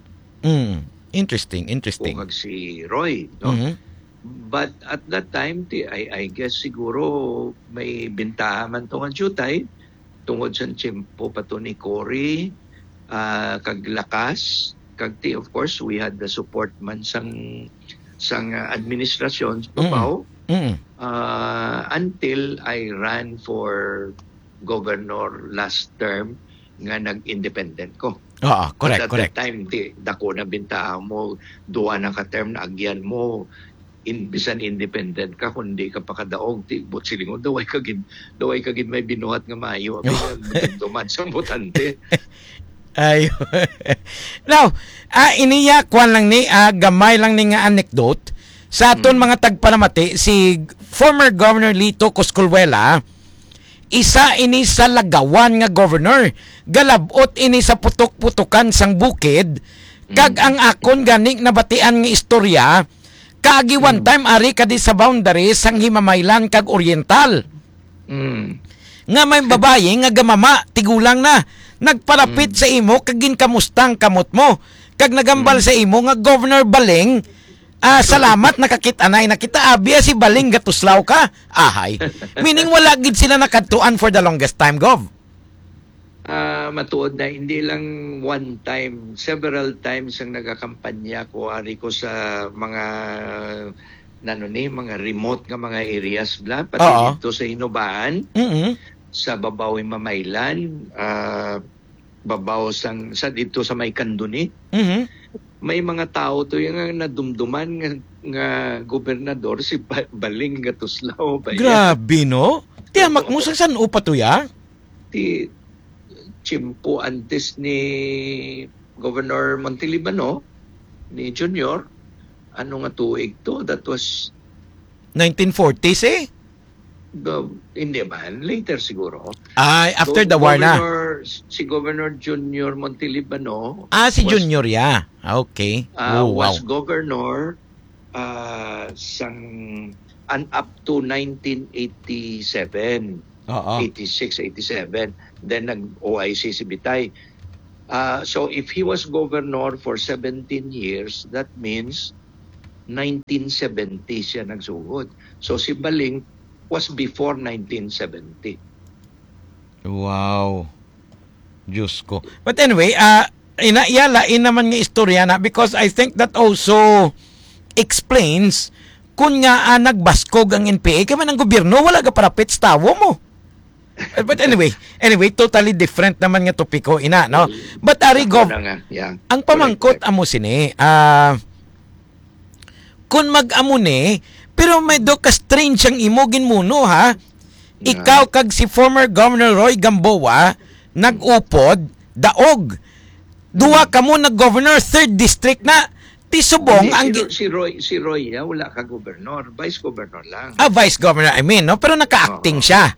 [SPEAKER 1] Mm. Interesting,
[SPEAKER 4] Ako
[SPEAKER 1] interesting.
[SPEAKER 4] kag si Roy, no?
[SPEAKER 1] Mhm.
[SPEAKER 4] But at that time, ti, I, I guess siguro may bintaha man to nga jutay tungod sa tiyempo pa to ni Cory, uh, kag lakas, kag ti, of course, we had the support man sang sang uh, administrasyon sa Papaw
[SPEAKER 1] Mm.
[SPEAKER 4] uh, until I ran for governor last term nga nag-independent ko.
[SPEAKER 1] Oo, correct,
[SPEAKER 4] At
[SPEAKER 1] correct.
[SPEAKER 4] that time, di, dako na bintahan mo, duwa na ka-term na agyan mo, in, bisan independent ka, kundi ka pa kadaog, di, but silingon, daway kagid, daway kagid may binuhat nga mayo, duman sa butante.
[SPEAKER 1] Ay. Now, ah, iniya kwan lang ni ah, gamay lang ni nga anecdote sa aton mga tagpanamati si former Governor Lito Coscolwela isa ini sa lagawan nga governor galabot ini sa putok-putukan sang bukid kag ang akon gani nabatian nga istorya kaagi one time ari kadi sa boundary sang Himamaylan kag Oriental
[SPEAKER 4] Mm.
[SPEAKER 1] nga may babaye nga gamama tigulang na nagpalapit sa imo kag ginkamustang kamot mo kag nagambal sa imo nga Governor Baling ah salamat nakakita na nakita abya si Baling gatuslaw ka ahay meaning wala gid sila nakadtuan for the longest time gov.
[SPEAKER 4] Ah, matuod na hindi lang one time, several times ang nagakampanya ko ari ko sa mga nano ni mga remote nga mga areas bla pati
[SPEAKER 1] Oo.
[SPEAKER 4] dito sa Hinubaan,
[SPEAKER 1] Mhm.
[SPEAKER 4] sa Babaw Mamaylan, ah babaw sang sa dito sa may Kanduni.
[SPEAKER 1] Mhm.
[SPEAKER 4] May mga tao to yung nga nadumduman nga, nga gobernador si ba- Baling Gatuslao ba yan?
[SPEAKER 1] Grabe no. Tiyamak mo sa san upa to ya?
[SPEAKER 4] Ti chimpo antes ni Governor Montalibano ni Junior, ano nga tuig to? That was
[SPEAKER 1] nineteen forties eh.
[SPEAKER 4] the, hindi man, later siguro.
[SPEAKER 1] Ay after
[SPEAKER 4] Go-
[SPEAKER 1] the war na.
[SPEAKER 4] Governor, si Governor Junior Montalibano
[SPEAKER 1] Ah si
[SPEAKER 4] was,
[SPEAKER 1] Junior ya. Okay.
[SPEAKER 4] uh,
[SPEAKER 1] Oh, wow.
[SPEAKER 4] was governor uh, sang and up to nineteen eighty-seven.
[SPEAKER 1] Oo.
[SPEAKER 4] eighty-six, eighty-seven. Then nag-O I C si Bitay. Uh, so if he was governor for seventeen years, that means nineteen seventy siya nagsugod. So si Baling was before nineteen seventy.
[SPEAKER 1] Wow. Diyos ko. But anyway, uh, inaiyalain naman nga istorya na because I think that also explains kung nga uh, nagbaskog ang N P A kaya man ang gobyerno, wala ka parapit sa tawo mo. But anyway, anyway, totally different naman nga topiko ina, no? But Ari Gov,
[SPEAKER 4] Ako na nga, yeah.
[SPEAKER 1] ang pamangkot amo sini, ah kung mag-amo ni, pero may do ka strange ang imogin muno ha. Ikaw kag si former Governor Roy Gamboa nag-upod daog. Duwa ka mo nag-governor third district na tisubong
[SPEAKER 4] si,
[SPEAKER 1] ang
[SPEAKER 4] si, si Roy si Roy ya, wala ka governor, vice governor lang.
[SPEAKER 1] ah, vice governor I mean, no? Pero naka-acting
[SPEAKER 4] Oo.
[SPEAKER 1] siya.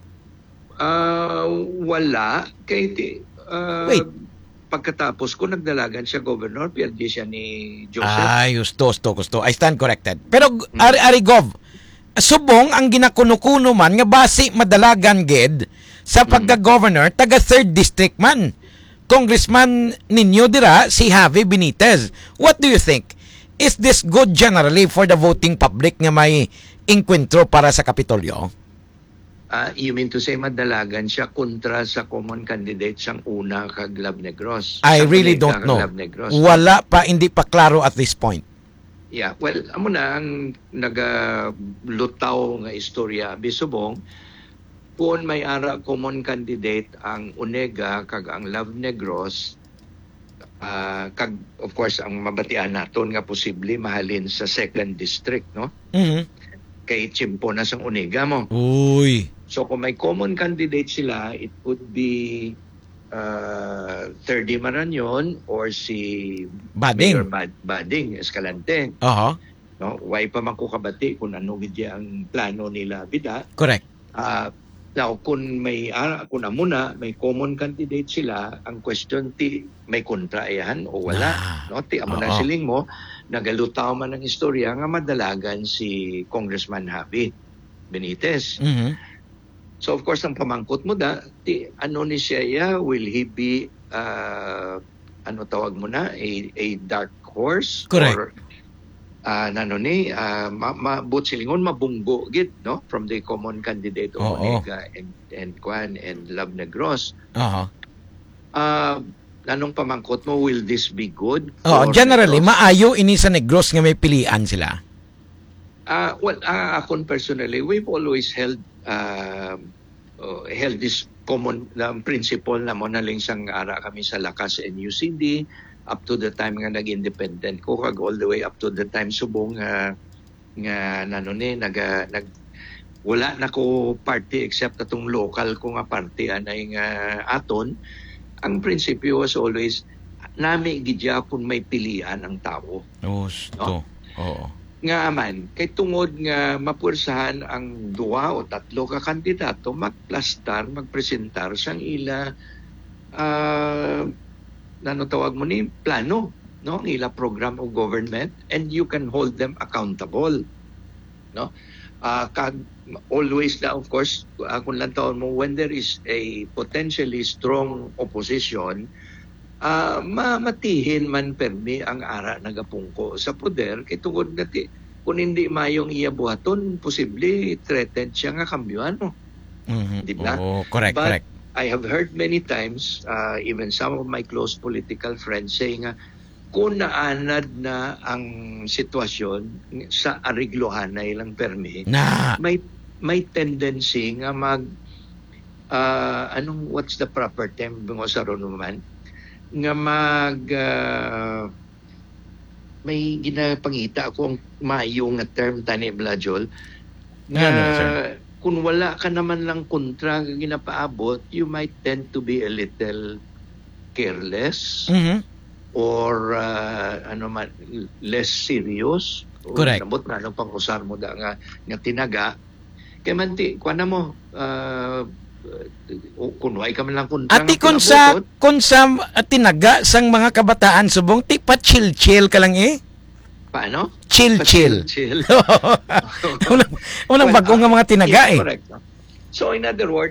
[SPEAKER 4] Ah, wala kay ti ah,
[SPEAKER 1] Wait.
[SPEAKER 4] pagkatapos ko nagdalagan siya governor, piyerdi siya ni Joseph.
[SPEAKER 1] Ay, gusto, gusto, gusto. I stand corrected. Pero, Ari, Ari Gov, subong ang ginakuno-kuno man, nga basi madalagan gid sa pagka-governor, taga third district man. Congressman ninyo dira, si Javi Benitez. What do you think? Is this good generally for the voting public nga may inkwentro para sa Kapitolyo?
[SPEAKER 4] Ah, you mean to say madalagan siya kontra sa common candidate siyang una kag Lab Negros?
[SPEAKER 1] I
[SPEAKER 4] Sa
[SPEAKER 1] really
[SPEAKER 4] Colega
[SPEAKER 1] don't
[SPEAKER 4] kag
[SPEAKER 1] know.
[SPEAKER 4] Lab Negros.
[SPEAKER 1] Wala pa, hindi pa klaro at this point.
[SPEAKER 4] Yeah, well, amo na ang nagalutaw nga istorya bisubong kung may ara common candidate ang Unega kag ang Love Negros, ah, kag of course ang mabatian naton nga posible mahalin sa second district, no?
[SPEAKER 1] Mhm.
[SPEAKER 4] Kay Chimpo na sang Unega mo.
[SPEAKER 1] Uy.
[SPEAKER 4] So kung may common candidate sila, it could be uh, Terdy Marañon or si Mayor
[SPEAKER 1] Bading.
[SPEAKER 4] Bad- Bading Escalante.
[SPEAKER 1] Aha.
[SPEAKER 4] No, why pa man ko kabati kung ano gid ang plano nila bida.
[SPEAKER 1] Correct.
[SPEAKER 4] Ah, now kung may ah, kung muna may common candidate sila, ang question ti may kontra yan o wala,
[SPEAKER 1] Ah,
[SPEAKER 4] no? Ti amo na
[SPEAKER 1] oo.
[SPEAKER 4] siling mo nagalutaw man ang istorya nga madalagan si Congressman Javi Benitez.
[SPEAKER 1] Mhm.
[SPEAKER 4] So of course ang pamangkot mo da, ti ano ni siya ya, will he be uh, ano tawag mo na a, a dark horse
[SPEAKER 1] Correct.
[SPEAKER 4] or uh, nano ni uh, ma, ma but silingon mabunggo gid, no, from the common candidate of
[SPEAKER 1] Oo.
[SPEAKER 4] Onega and and Kwan and Love Negros.
[SPEAKER 1] Aha.
[SPEAKER 4] Uh, anong pamangkot mo, will this be good?
[SPEAKER 1] Oh,
[SPEAKER 4] for
[SPEAKER 1] generally
[SPEAKER 4] Negros?
[SPEAKER 1] maayo ini sa Negros nga may pilian sila.
[SPEAKER 4] Uh, well, uh, akon personally, we've always held uh, uh, held this common um, principle na mo naling sang ara kami sa Lakas and U C D up to the time nga nag-independent ko kag all the way up to the time subong nga nga nano ni naga nag wala na ko party except atong local ko nga party anay nga aton. Ang prinsipyo was always nami gidya kung may pilian ang tao.
[SPEAKER 1] Gusto. Oo.
[SPEAKER 4] Nga man, kay tungod nga mapursahan ang duwa o tatlo ka kandidato, magplastar, magpresentar sang ila uh, nano tawag mo ni plano, no? Ang ila program of government, and you can hold them accountable, no? Uh, kag, always na of course, uh, kung lang taon mo, when there is a potentially strong opposition, uh, mamatihin man permi ang ara nagapungko sa poder kay tungod nga ti kung hindi mayong iya buhaton posible threatened siya nga kambyuan mo.
[SPEAKER 1] Mhm.
[SPEAKER 4] Di ba?
[SPEAKER 1] Oo, correct,
[SPEAKER 4] But
[SPEAKER 1] correct.
[SPEAKER 4] I have heard many times, uh, even some of my close political friends saying nga kung naanad na ang sitwasyon sa ariglohan na ilang permi,
[SPEAKER 1] Na.
[SPEAKER 4] may may tendency nga mag uh, anong what's the proper term mo sa ron naman nga mag uh, may ginapangita akong maayong nga term tani Blajol nga
[SPEAKER 1] Ano, sir?
[SPEAKER 4] kung wala ka naman lang kontra nga ginapaabot, you might tend to be a little careless
[SPEAKER 1] Mhm.
[SPEAKER 4] or uh, ano man less serious.
[SPEAKER 1] Correct.
[SPEAKER 4] Nabot na ano pang usar mo da nga nga tinaga kay man ti kuan na mo uh, kunway ka man lang kontra
[SPEAKER 1] Ati
[SPEAKER 4] nga
[SPEAKER 1] kun sa
[SPEAKER 4] pinabutot.
[SPEAKER 1] kun sa uh, tinaga sang mga kabataan subong ti pa chill chill ka lang eh.
[SPEAKER 4] Paano?
[SPEAKER 1] Chill chill.
[SPEAKER 4] Chill.
[SPEAKER 1] unang unang
[SPEAKER 4] Well,
[SPEAKER 1] bagong nga mga tinaga
[SPEAKER 4] yeah,
[SPEAKER 1] eh.
[SPEAKER 4] correct. So in other words,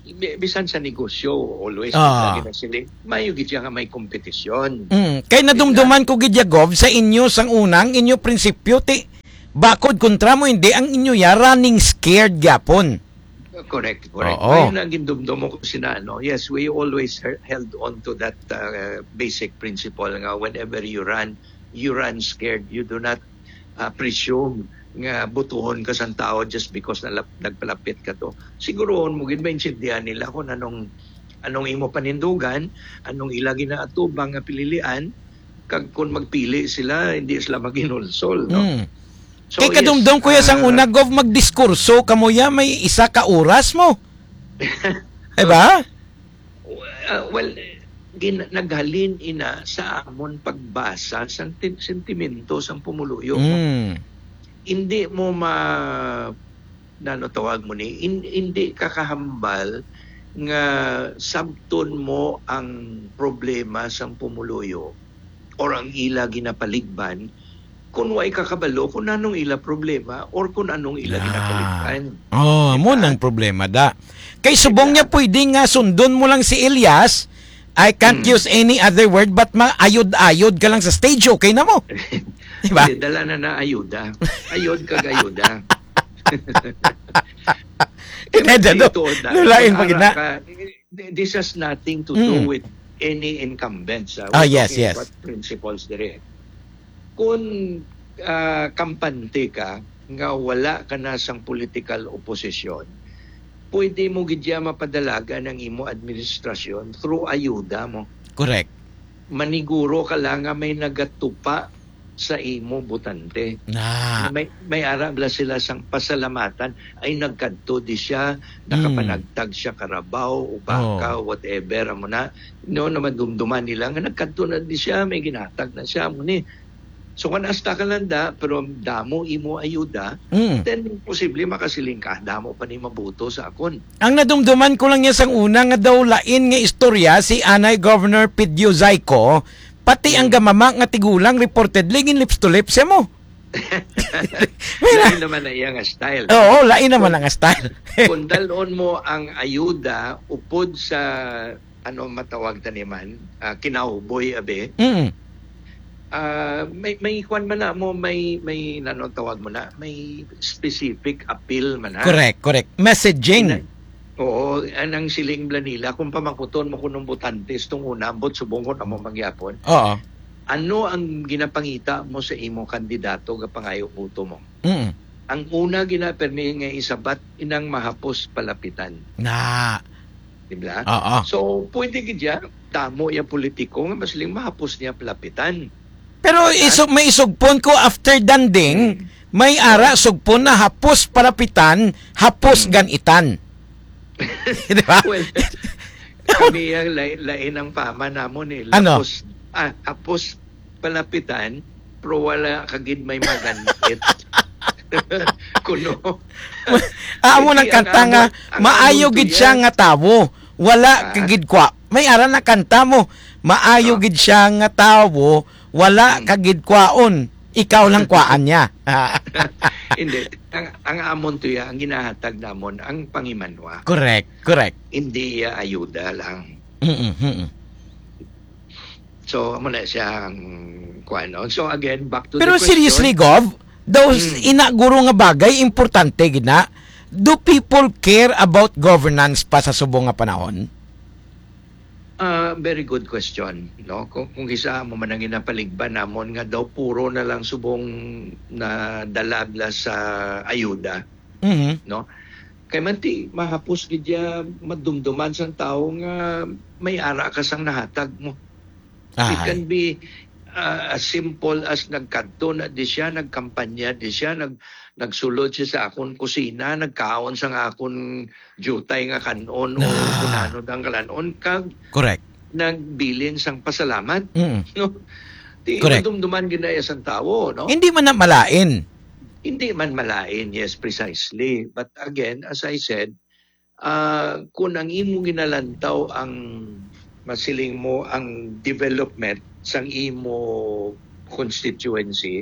[SPEAKER 4] bi- bisan sa negosyo, always
[SPEAKER 1] Ah.
[SPEAKER 4] lagi na sila, mayo gid siya nga may kompetisyon.
[SPEAKER 1] Mm. Kay nadumduman ko gidya gov sa inyo sang unang inyo prinsipyo ti bakod kontra mo hindi ang inyo ya running scared gyapon.
[SPEAKER 4] Correct, correct.
[SPEAKER 1] Oo.
[SPEAKER 4] Ayun ang gindumdum ko sina, no? Yes, we always he- held on to that uh, basic principle nga whenever you run, you run scared. You do not uh, presume nga butuhon ka sa tao just because nalap, nagpalapit ka to. Siguroon mo gid maintindihan nila kung anong anong imo panindugan, anong ila ginaatubang nga pililian, kag kung magpili sila hindi sila maginulsol, no?
[SPEAKER 1] Mm.
[SPEAKER 4] So,
[SPEAKER 1] Kay kadumdum
[SPEAKER 4] yes,
[SPEAKER 1] ko ya sang
[SPEAKER 4] uh,
[SPEAKER 1] una gov magdiskurso kamo ya may isa ka oras mo. Diba?
[SPEAKER 4] Uh, well, gin, naghalin ina sa amon pagbasa sa tin- sentimento sang pumuluyo mo.
[SPEAKER 1] Mm.
[SPEAKER 4] Hindi mo ma nano tawag mo ni in, hindi kakahambal nga sabton mo ang problema sang pumuluyo or ang ila ginapaligban kung way kakabalo kung anong ila problema or kung anong ila
[SPEAKER 1] Ah.
[SPEAKER 4] ginapaligban.
[SPEAKER 1] Oh, mo nang problema da. Kay subong niya pwede nga sundon mo lang si Elias. I can't
[SPEAKER 4] Mm.
[SPEAKER 1] use any other word but maayod-ayod ka lang sa stage, okay na mo. Diba?
[SPEAKER 4] Hindi, dala na na ayuda. Ayod kag ayuda.
[SPEAKER 1] Kaya do, lulain pa gina.
[SPEAKER 4] This has nothing to do
[SPEAKER 1] Mm.
[SPEAKER 4] with any incumbents. ah.
[SPEAKER 1] Ah,
[SPEAKER 4] We're
[SPEAKER 1] yes,
[SPEAKER 4] talking
[SPEAKER 1] yes.
[SPEAKER 4] about principles dire. Kung ah, kampante ka, nga wala ka na sang political opposition, pwede mo gidya mapadalaga ng imo administrasyon through ayuda mo.
[SPEAKER 1] Correct.
[SPEAKER 4] Maniguro ka lang nga may nagatupa sa imo butante.
[SPEAKER 1] Na.
[SPEAKER 4] May may arabla sila sang pasalamatan ay nagkadto di siya, nakapanagtag siya karabaw o baka whatever mo na no naman dumduman nila nga nagkadto na di siya, may ginatag na siya mo ni. So kung asta ka lang da, pero damo imo ayuda,
[SPEAKER 1] Mm.
[SPEAKER 4] then posible makasiling ka, damo pa ni mabuto sa akon.
[SPEAKER 1] Ang nadumduman ko lang niya sang una nga daw lain nga istorya si Anay Governor Pidio Zayco pati ang gamama nga tigulang reportedly gin lips to lips eh mo.
[SPEAKER 4] Lain naman na iya nga style.
[SPEAKER 1] Oo, lain naman ang style.
[SPEAKER 4] Kung dalon mo ang ayuda upod sa ano matawag taniman, uh, kinahuboy abe,
[SPEAKER 1] Mm.
[SPEAKER 4] ah, may may kwan man na mo, may may ano tawag mo na, may specific appeal man na.
[SPEAKER 1] Correct, correct. Messaging.
[SPEAKER 4] Oo, anang siling blanila kung pamakuton mo kunong butantes tong una ambot subong ko na mo magyapon.
[SPEAKER 1] Oo.
[SPEAKER 4] Ano ang ginapangita mo sa imo kandidato ga pangayo buto mo?
[SPEAKER 1] Mm.
[SPEAKER 4] Ang una ginapermi nga isabat inang mahapos palapitan.
[SPEAKER 1] Na.
[SPEAKER 4] Diba?
[SPEAKER 1] Oo.
[SPEAKER 4] So, pwede gidya, damo yung politiko nga masiling mahapos niya palapitan.
[SPEAKER 1] Pero isog may isugpon ko after danding, may ara sugpon na hapos parapitan, hapos ganitan. Di ba?
[SPEAKER 4] Well, kami ang lain, lain ang pama namon eh.
[SPEAKER 1] Ano?
[SPEAKER 4] Hapos, ah, hapos palapitan, pero wala kagid may maganit. Kuno.
[SPEAKER 1] Amo nang
[SPEAKER 4] Hindi, ang
[SPEAKER 1] kanta nga,
[SPEAKER 4] amon- ang
[SPEAKER 1] maayo
[SPEAKER 4] amon
[SPEAKER 1] gid
[SPEAKER 4] to
[SPEAKER 1] siya
[SPEAKER 4] yan.
[SPEAKER 1] nga tawo. Wala
[SPEAKER 4] Ah.
[SPEAKER 1] kagid kwa. May ara na kanta mo, maayo
[SPEAKER 4] Ah.
[SPEAKER 1] gid siya nga tawo, wala
[SPEAKER 4] Hmm.
[SPEAKER 1] kagid kwaon. Ikaw lang kwaan niya.
[SPEAKER 4] Hindi. Ang, ang amon to ya, ang ginahatag namon, ang pangimanwa.
[SPEAKER 1] Correct, correct.
[SPEAKER 4] Hindi ya ayuda lang.
[SPEAKER 1] Mm-mm, mm-mm.
[SPEAKER 4] So, amo na siya ang kuan. So again, back to
[SPEAKER 1] Pero
[SPEAKER 4] the question.
[SPEAKER 1] seriously, Gov, those
[SPEAKER 4] Hmm.
[SPEAKER 1] inaguro nga bagay, importante gina. Do people care about governance pa sa subong nga panahon?
[SPEAKER 4] Ah, very good question, no? Kung kung isa mo man ang ginapaligban namon nga daw puro na lang subong na dalagla sa ayuda,
[SPEAKER 1] Mhm.
[SPEAKER 4] no? Kay man ti mahapos gid ya madumduman sang tao nga may ara ka sang nahatag mo. It
[SPEAKER 1] Ay.
[SPEAKER 4] can be uh, as simple as nagkadto na di siya, nagkampanya di siya, nag nagsulod siya sa akon kusina, nagkaon sa akon jutay nga kanon o
[SPEAKER 1] Ah.
[SPEAKER 4] kunano dang kalanon kag
[SPEAKER 1] Correct.
[SPEAKER 4] nagbilin sang pasalamat,
[SPEAKER 1] Mm.
[SPEAKER 4] no? Di
[SPEAKER 1] Correct.
[SPEAKER 4] dumduman ginaya sang tawo, no?
[SPEAKER 1] Hindi man na malain.
[SPEAKER 4] Hindi man malain, yes, precisely. But again, as I said, uh, kung ang imo ginalantaw ang masiling mo ang development sang imo constituency,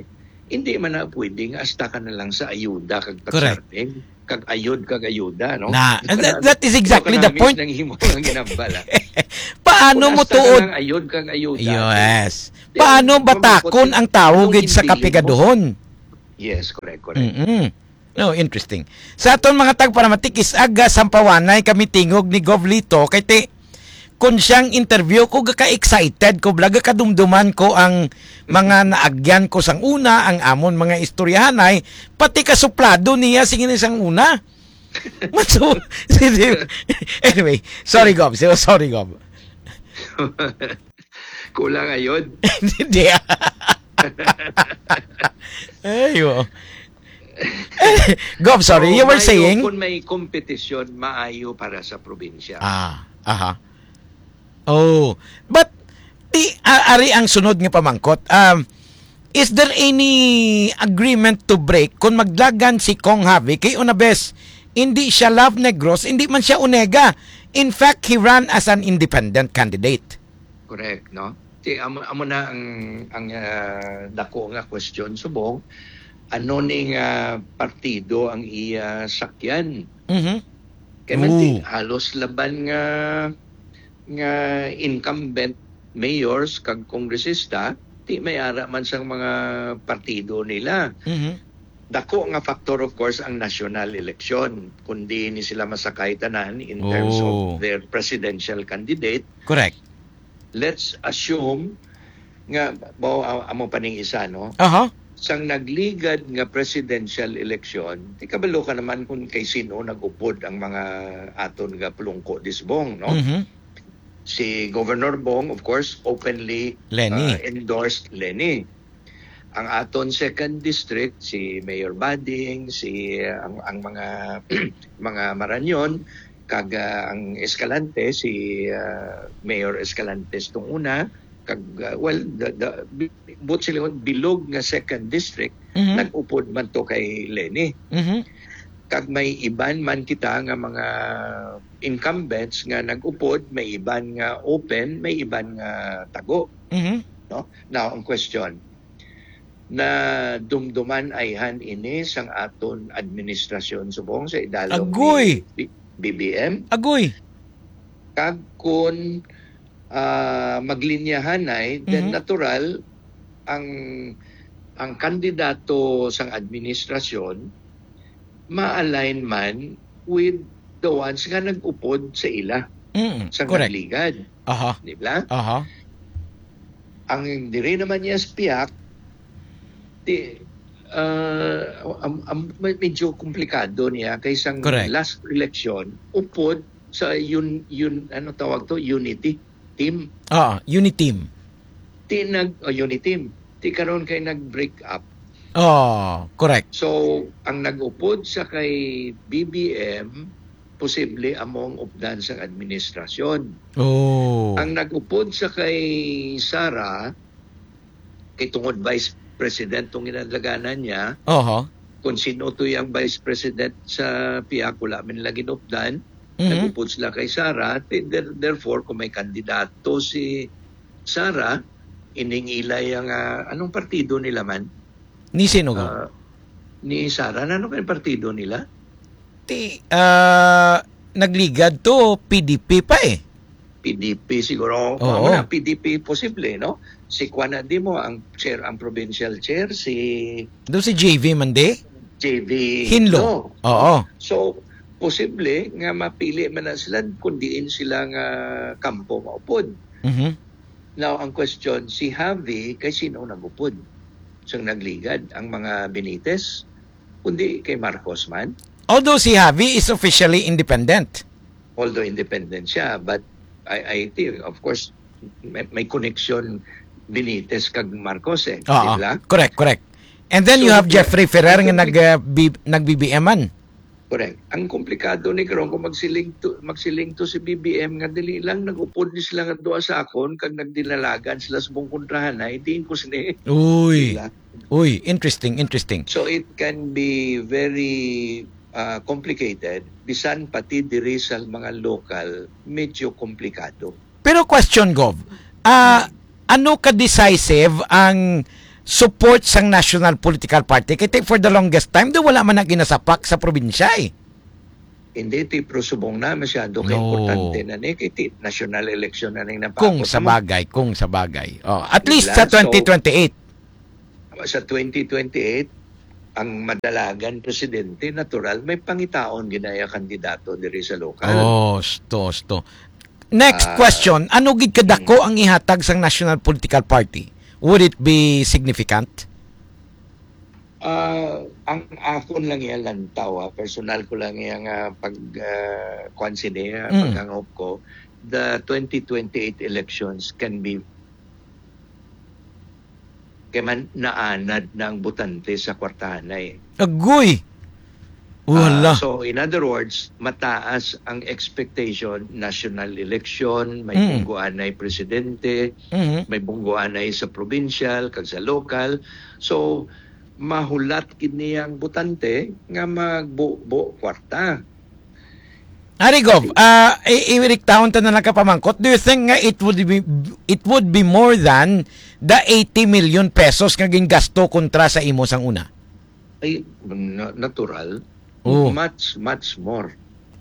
[SPEAKER 4] hindi man na pwedeng hasta ka na lang sa ayuda kag
[SPEAKER 1] Correct.
[SPEAKER 4] pagsarting, kag ayod kag ayuda, no?
[SPEAKER 1] Na, and that, that is exactly the point.
[SPEAKER 4] Nang himo ang ginambala.
[SPEAKER 1] Paano mo
[SPEAKER 4] Kung hasta ka
[SPEAKER 1] tuod?
[SPEAKER 4] lang ayod kag ayuda.
[SPEAKER 1] Yes.
[SPEAKER 4] Di,
[SPEAKER 1] Paano
[SPEAKER 4] ang-
[SPEAKER 1] batakon ang tao
[SPEAKER 4] anong
[SPEAKER 1] gid sa
[SPEAKER 4] imbilin mo?
[SPEAKER 1] kapigaduhon?
[SPEAKER 4] Yes, correct, correct.
[SPEAKER 1] Mm. No, interesting. Sa aton mga tagparamatik is aga sampawanay kami tingog ni Gov Lito kay te kun siyang interview ko ka excited ko blaga kadumduman ko ang mga naagyan ko sang una ang amon mga istoryahanay pati kasuplado niya singin sang una. Matso. Anyway, sorry Gov. Sorry Gov.
[SPEAKER 4] Kulang ayod.
[SPEAKER 1] Hindi. Ayo. Gov, sorry,
[SPEAKER 4] So,
[SPEAKER 1] you were
[SPEAKER 4] maayo
[SPEAKER 1] saying?
[SPEAKER 4] kung may kompetisyon, maayo para sa probinsya.
[SPEAKER 1] Ah, aha. Oh, but ti a- ari ang sunod nga pamangkot. Um, is there any agreement to break kung maglagan si Kong Javi kay Unabes? Hindi siya Love Negros, hindi man siya Unega. In fact, he ran as an independent candidate.
[SPEAKER 4] Correct, no? Ti amo, amo na ang ang ah, dako nga question subong, ano ning ah, partido ang iya sakyan?
[SPEAKER 1] Mhm.
[SPEAKER 4] Kaya man ti
[SPEAKER 1] Ooh.
[SPEAKER 4] halos laban nga nga incumbent mayors kag kongresista ti may ara man sang mga partido nila.
[SPEAKER 1] Mhm.
[SPEAKER 4] Dako nga factor of course ang national election kundi ni sila masakay tanan in terms
[SPEAKER 1] Oh.
[SPEAKER 4] of their presidential candidate.
[SPEAKER 1] Correct.
[SPEAKER 4] Let's assume nga mo amo paning isa, no,
[SPEAKER 1] Aha.
[SPEAKER 4] sang nagligad nga presidential election ti kabalo ka naman kung kay sino nagupod ang mga aton nga plungko disbong, no.
[SPEAKER 1] Mhm.
[SPEAKER 4] Si Governor Bong of course openly
[SPEAKER 1] Lenny.
[SPEAKER 4] uh, endorsed Lenny. Ang aton second district si Mayor Bading, si uh, ang, ang mga mga Maranyon kag uh, ang Escalante si uh, Mayor Escalante tong una kag uh, well the, the but sila bilog nga second district
[SPEAKER 1] Mhm.
[SPEAKER 4] nag-upod man to kay Lenny.
[SPEAKER 1] Mhm.
[SPEAKER 4] Kag may iban man kita nga mga incumbents nga nag-upod, may iban nga open, may iban nga tago,
[SPEAKER 1] Mhm.
[SPEAKER 4] no? Now ang question na dumduman ayhan ini sang aton administrasyon subong sa idalom
[SPEAKER 1] Agoy!
[SPEAKER 4] ni B B M
[SPEAKER 1] Agoy.
[SPEAKER 4] kag kun ah, maglinyahan ay then
[SPEAKER 1] Mhm.
[SPEAKER 4] natural ang ang kandidato sang administrasyon ma-align man with the ones nga nag-upod sa ila
[SPEAKER 1] Mm.
[SPEAKER 4] sa
[SPEAKER 1] Correct.
[SPEAKER 4] nagligad,
[SPEAKER 1] Aha.
[SPEAKER 4] di ba?
[SPEAKER 1] Aha.
[SPEAKER 4] Ang diri naman niya spiyak di uh, am, am, medyo komplikado niya kaysa
[SPEAKER 1] Correct.
[SPEAKER 4] last election upod sa yun yun ano tawag to unity team
[SPEAKER 1] Ah, Uniteam.
[SPEAKER 4] ti nag oh, unity team ti karon kay nag-break up.
[SPEAKER 1] Oh, correct.
[SPEAKER 4] So, ang nag-upod sa kay B B M, posible among updan sa administrasyon.
[SPEAKER 1] Oh.
[SPEAKER 4] Ang nag-upod sa kay Sara, kay tungod Vice President tong ginadlaganan niya,
[SPEAKER 1] Oho.
[SPEAKER 4] kung sino to yung Vice President sa P I A C, wala man nila ginupdan,
[SPEAKER 1] Mhm.
[SPEAKER 4] nag-upod sila kay Sara, t- there- therefore, kung may kandidato si Sara, iningilay ang, ah, anong partido nila man?
[SPEAKER 1] Ni sino ko?
[SPEAKER 4] Ah, ni Sara, ano kayong partido nila?
[SPEAKER 1] Ti, ah, nagligad to P D P pa eh.
[SPEAKER 4] P D P siguro.
[SPEAKER 1] Oo.
[SPEAKER 4] Kung na P D P posible, no? Si Juan Adimo ang chair, ang provincial chair, si
[SPEAKER 1] Doon si J V Mande?
[SPEAKER 4] J V
[SPEAKER 1] Hinlo. Oo.
[SPEAKER 4] So, posible nga mapili man na sila kung diin sila nga kampo maupod.
[SPEAKER 1] Mhm.
[SPEAKER 4] Now, ang question, si Javi, kay sino nagupod? So, nagligad ang mga Benitez? Kundi kay Marcos man.
[SPEAKER 1] Although si Javi is officially independent.
[SPEAKER 4] Although independent siya, but I, I think, of course, may, may connection Benitez kag Marcos eh.
[SPEAKER 1] Oo.
[SPEAKER 4] Di ba?
[SPEAKER 1] Correct, correct. And then
[SPEAKER 4] So,
[SPEAKER 1] you have
[SPEAKER 4] yeah.
[SPEAKER 1] Jeffrey Ferrer nga nag uh, B, nag-B B M-an.
[SPEAKER 4] Correct. Ang komplikado ni karon kung magsiling to, magsiling to si B B M nga dili lang nagupod ni sila nga duha sa akon kag nagdinalagan sila sa buong kontrahan ay diin ko sini.
[SPEAKER 1] Uy.
[SPEAKER 4] Sila.
[SPEAKER 1] Uy, interesting, interesting.
[SPEAKER 4] So it can be very uh, complicated. Bisan pati diri sa mga local medyo komplikado.
[SPEAKER 1] Pero question, Gov, ah ano ka-decisive ang support sang national political party. Kaya for the longest time, do wala man na ginasapak sa probinsya eh.
[SPEAKER 4] Hindi, ti prosubong na masyado kay
[SPEAKER 1] No.
[SPEAKER 4] importante na ni kay ti national election na ning napakot.
[SPEAKER 1] Kung sa bagay, kung sa bagay. Oh, at least
[SPEAKER 4] Diba?
[SPEAKER 1] sa twenty twenty-eight.
[SPEAKER 4] Sa twenty twenty-eight, ang madalagan presidente, natural, may pangitaon ginaya kandidato diri sa lokal.
[SPEAKER 1] Oh, sto, sto. Next
[SPEAKER 4] Ah,
[SPEAKER 1] question, ano gid kadako ang ihatag sang national political party? Would it be significant?
[SPEAKER 4] Ah, ang akon lang yan lantaw, ah, personal ko lang yung uh, pag uh, consider,
[SPEAKER 1] Mm.
[SPEAKER 4] paghangop ko, the twenty twenty-eight elections can be kaya man naanad ng butante sa kwartahanay.
[SPEAKER 1] Agoy. Wala.
[SPEAKER 4] Ah, so in other words, mataas ang expectation, national election, may
[SPEAKER 1] Mm.
[SPEAKER 4] bungguanay presidente,
[SPEAKER 1] Mhm.
[SPEAKER 4] may bungguanay sa provincial, kag sa local. So mahulat kini ang butante nga magbuo kwarta.
[SPEAKER 1] Arigov, ah uh, iwirik taon ta na lang kapamangkot. Do you think nga it would be it would be more than the eighty million pesos nga gingasto kontra sa imo sang una?
[SPEAKER 4] Ay na- natural.
[SPEAKER 1] Oh.
[SPEAKER 4] Much much more.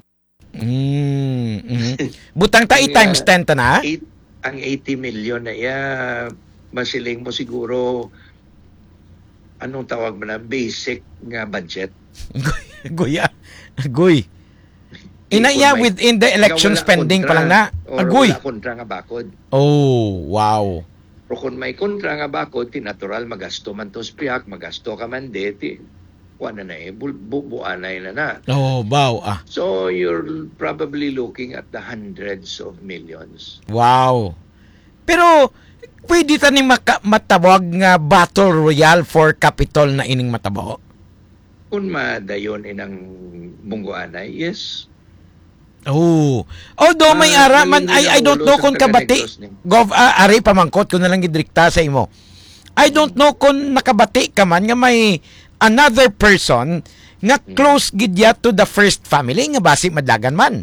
[SPEAKER 1] Mm, mhm. Butang ta
[SPEAKER 4] Ang,
[SPEAKER 1] i-times
[SPEAKER 4] uh,
[SPEAKER 1] ten ta na.
[SPEAKER 4] Eight, ang eighty million na iya, masiling mo siguro anong tawag mo na basic nga budget.
[SPEAKER 1] Agoy. ah. Agoy. Inaya
[SPEAKER 4] Kung may-
[SPEAKER 1] within the election
[SPEAKER 4] nga wala
[SPEAKER 1] spending pa
[SPEAKER 4] kontra,
[SPEAKER 1] lang na.
[SPEAKER 4] or
[SPEAKER 1] Agoy.
[SPEAKER 4] wala kontra nga bakod.
[SPEAKER 1] Oh, wow.
[SPEAKER 4] Pero kung may kontra nga bakod, ti natural magasto man to spiak, magasto ka man de, ti wala na eh, bu- bubuanay na na.
[SPEAKER 1] Oh, wow. Ah.
[SPEAKER 4] So you're probably looking at the hundreds of millions.
[SPEAKER 1] Wow. Pero pwede ta ni maka- matawag nga battle royale for capital na ining matabo.
[SPEAKER 4] Kung madayon inang bungguanay, yes.
[SPEAKER 1] Oh. Although may
[SPEAKER 4] Ah,
[SPEAKER 1] ara man
[SPEAKER 4] nalilinaw
[SPEAKER 1] I I don't
[SPEAKER 4] ulo
[SPEAKER 1] know
[SPEAKER 4] sa
[SPEAKER 1] kung kabati.
[SPEAKER 4] taga-Negros ni.
[SPEAKER 1] Gov ah, ari pamangkot ko na lang gidrikta sa imo. I don't know kung nakabati ka man nga may another person nga close gid ya to the first family nga basi madlagan man.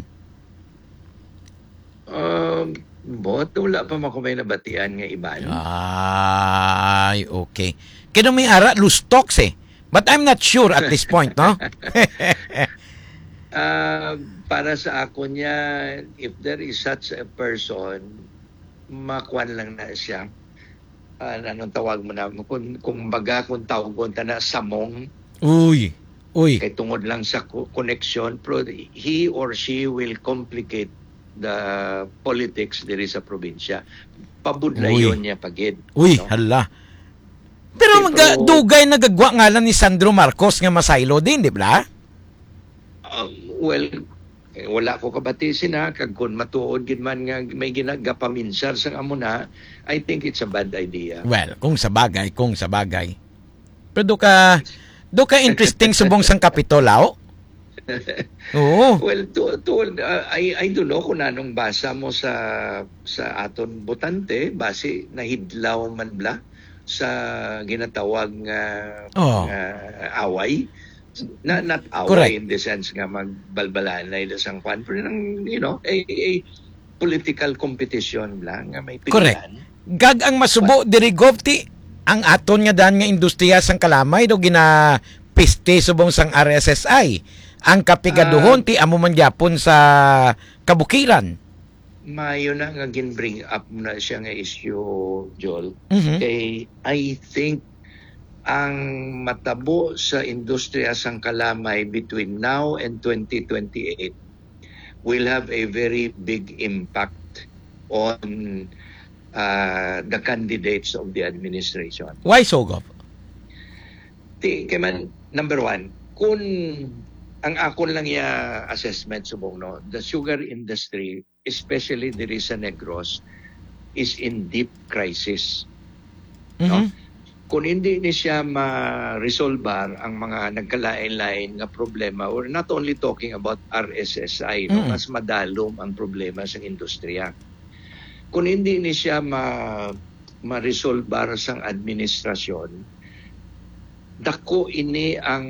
[SPEAKER 4] Um, bot, wala pa makumay na batian nga iban.
[SPEAKER 1] Ay, okay. Kaya may ara loose talks eh. But I'm not sure at this point, no?
[SPEAKER 4] Ah, para sa ako niya, if there is such a person, makuan lang na siya. Ah, anong tawag mo na? Kung, kung baga, kung tawag ko na samong,
[SPEAKER 1] Uy. Uy.
[SPEAKER 4] kay tungod lang sa co- connection, pero he or she will complicate the politics diri sa probinsya. Pabudlayon
[SPEAKER 1] Uy.
[SPEAKER 4] niya pagid.
[SPEAKER 1] Uy,
[SPEAKER 4] no?
[SPEAKER 1] hala. Pero
[SPEAKER 4] Eh,
[SPEAKER 1] mga
[SPEAKER 4] pero-
[SPEAKER 1] dugay nagagwa ngalan ni Sandro Marcos nga masaylo din, di ba?
[SPEAKER 4] Um, well, eh, wala ko kabatisin ha, kag kung matuod gid man nga may ginagapaminsar sa amuna, I think it's a bad idea.
[SPEAKER 1] Well, kung sa bagay, kung sa bagay. Pero do ka do ka interesting subong sang Kapitolao? Oo.
[SPEAKER 4] Well, to, to, uh, I, I don't know kung anong basa mo sa sa aton botante, base nahidlaw man bla sa ginatawag nga
[SPEAKER 1] Oh.
[SPEAKER 4] nga away. Na, not away
[SPEAKER 1] Correct.
[SPEAKER 4] in the sense nga magbalbalan na ila sang kwan, pero nang, you know, a, a political competition lang nga may
[SPEAKER 1] Correct.
[SPEAKER 4] pilihan.
[SPEAKER 1] Gag ang masubo diri govti ang aton nga dan nga industriya sang kalamay do gina piste subong sang R S S I. Ang kapigaduhon ti amo man gyapon sa kabukiran.
[SPEAKER 4] Mayo na nga gin-bring up na siya nga issue, Joel.
[SPEAKER 1] Mhm.
[SPEAKER 4] Kay I think ang matabo sa industriya sang kalamay between now and twenty twenty-eight will have a very big impact on uh, the candidates of the administration.
[SPEAKER 1] Why so, Gov?
[SPEAKER 4] Ti, kay man, number one, kung ang akon lang ya assessment subong no, the sugar industry, especially diri sa Negros, is in deep crisis. No?
[SPEAKER 1] Mhm.
[SPEAKER 4] Kung hindi ni siya ma-resolbar ang mga nagkalain-lain nga problema, we're not only talking about R S S I, no?
[SPEAKER 1] Mm.
[SPEAKER 4] Mas madalom ang problema sa industriya. Kung hindi ni siya ma ma-resolbar sang administrasyon, dako ini ang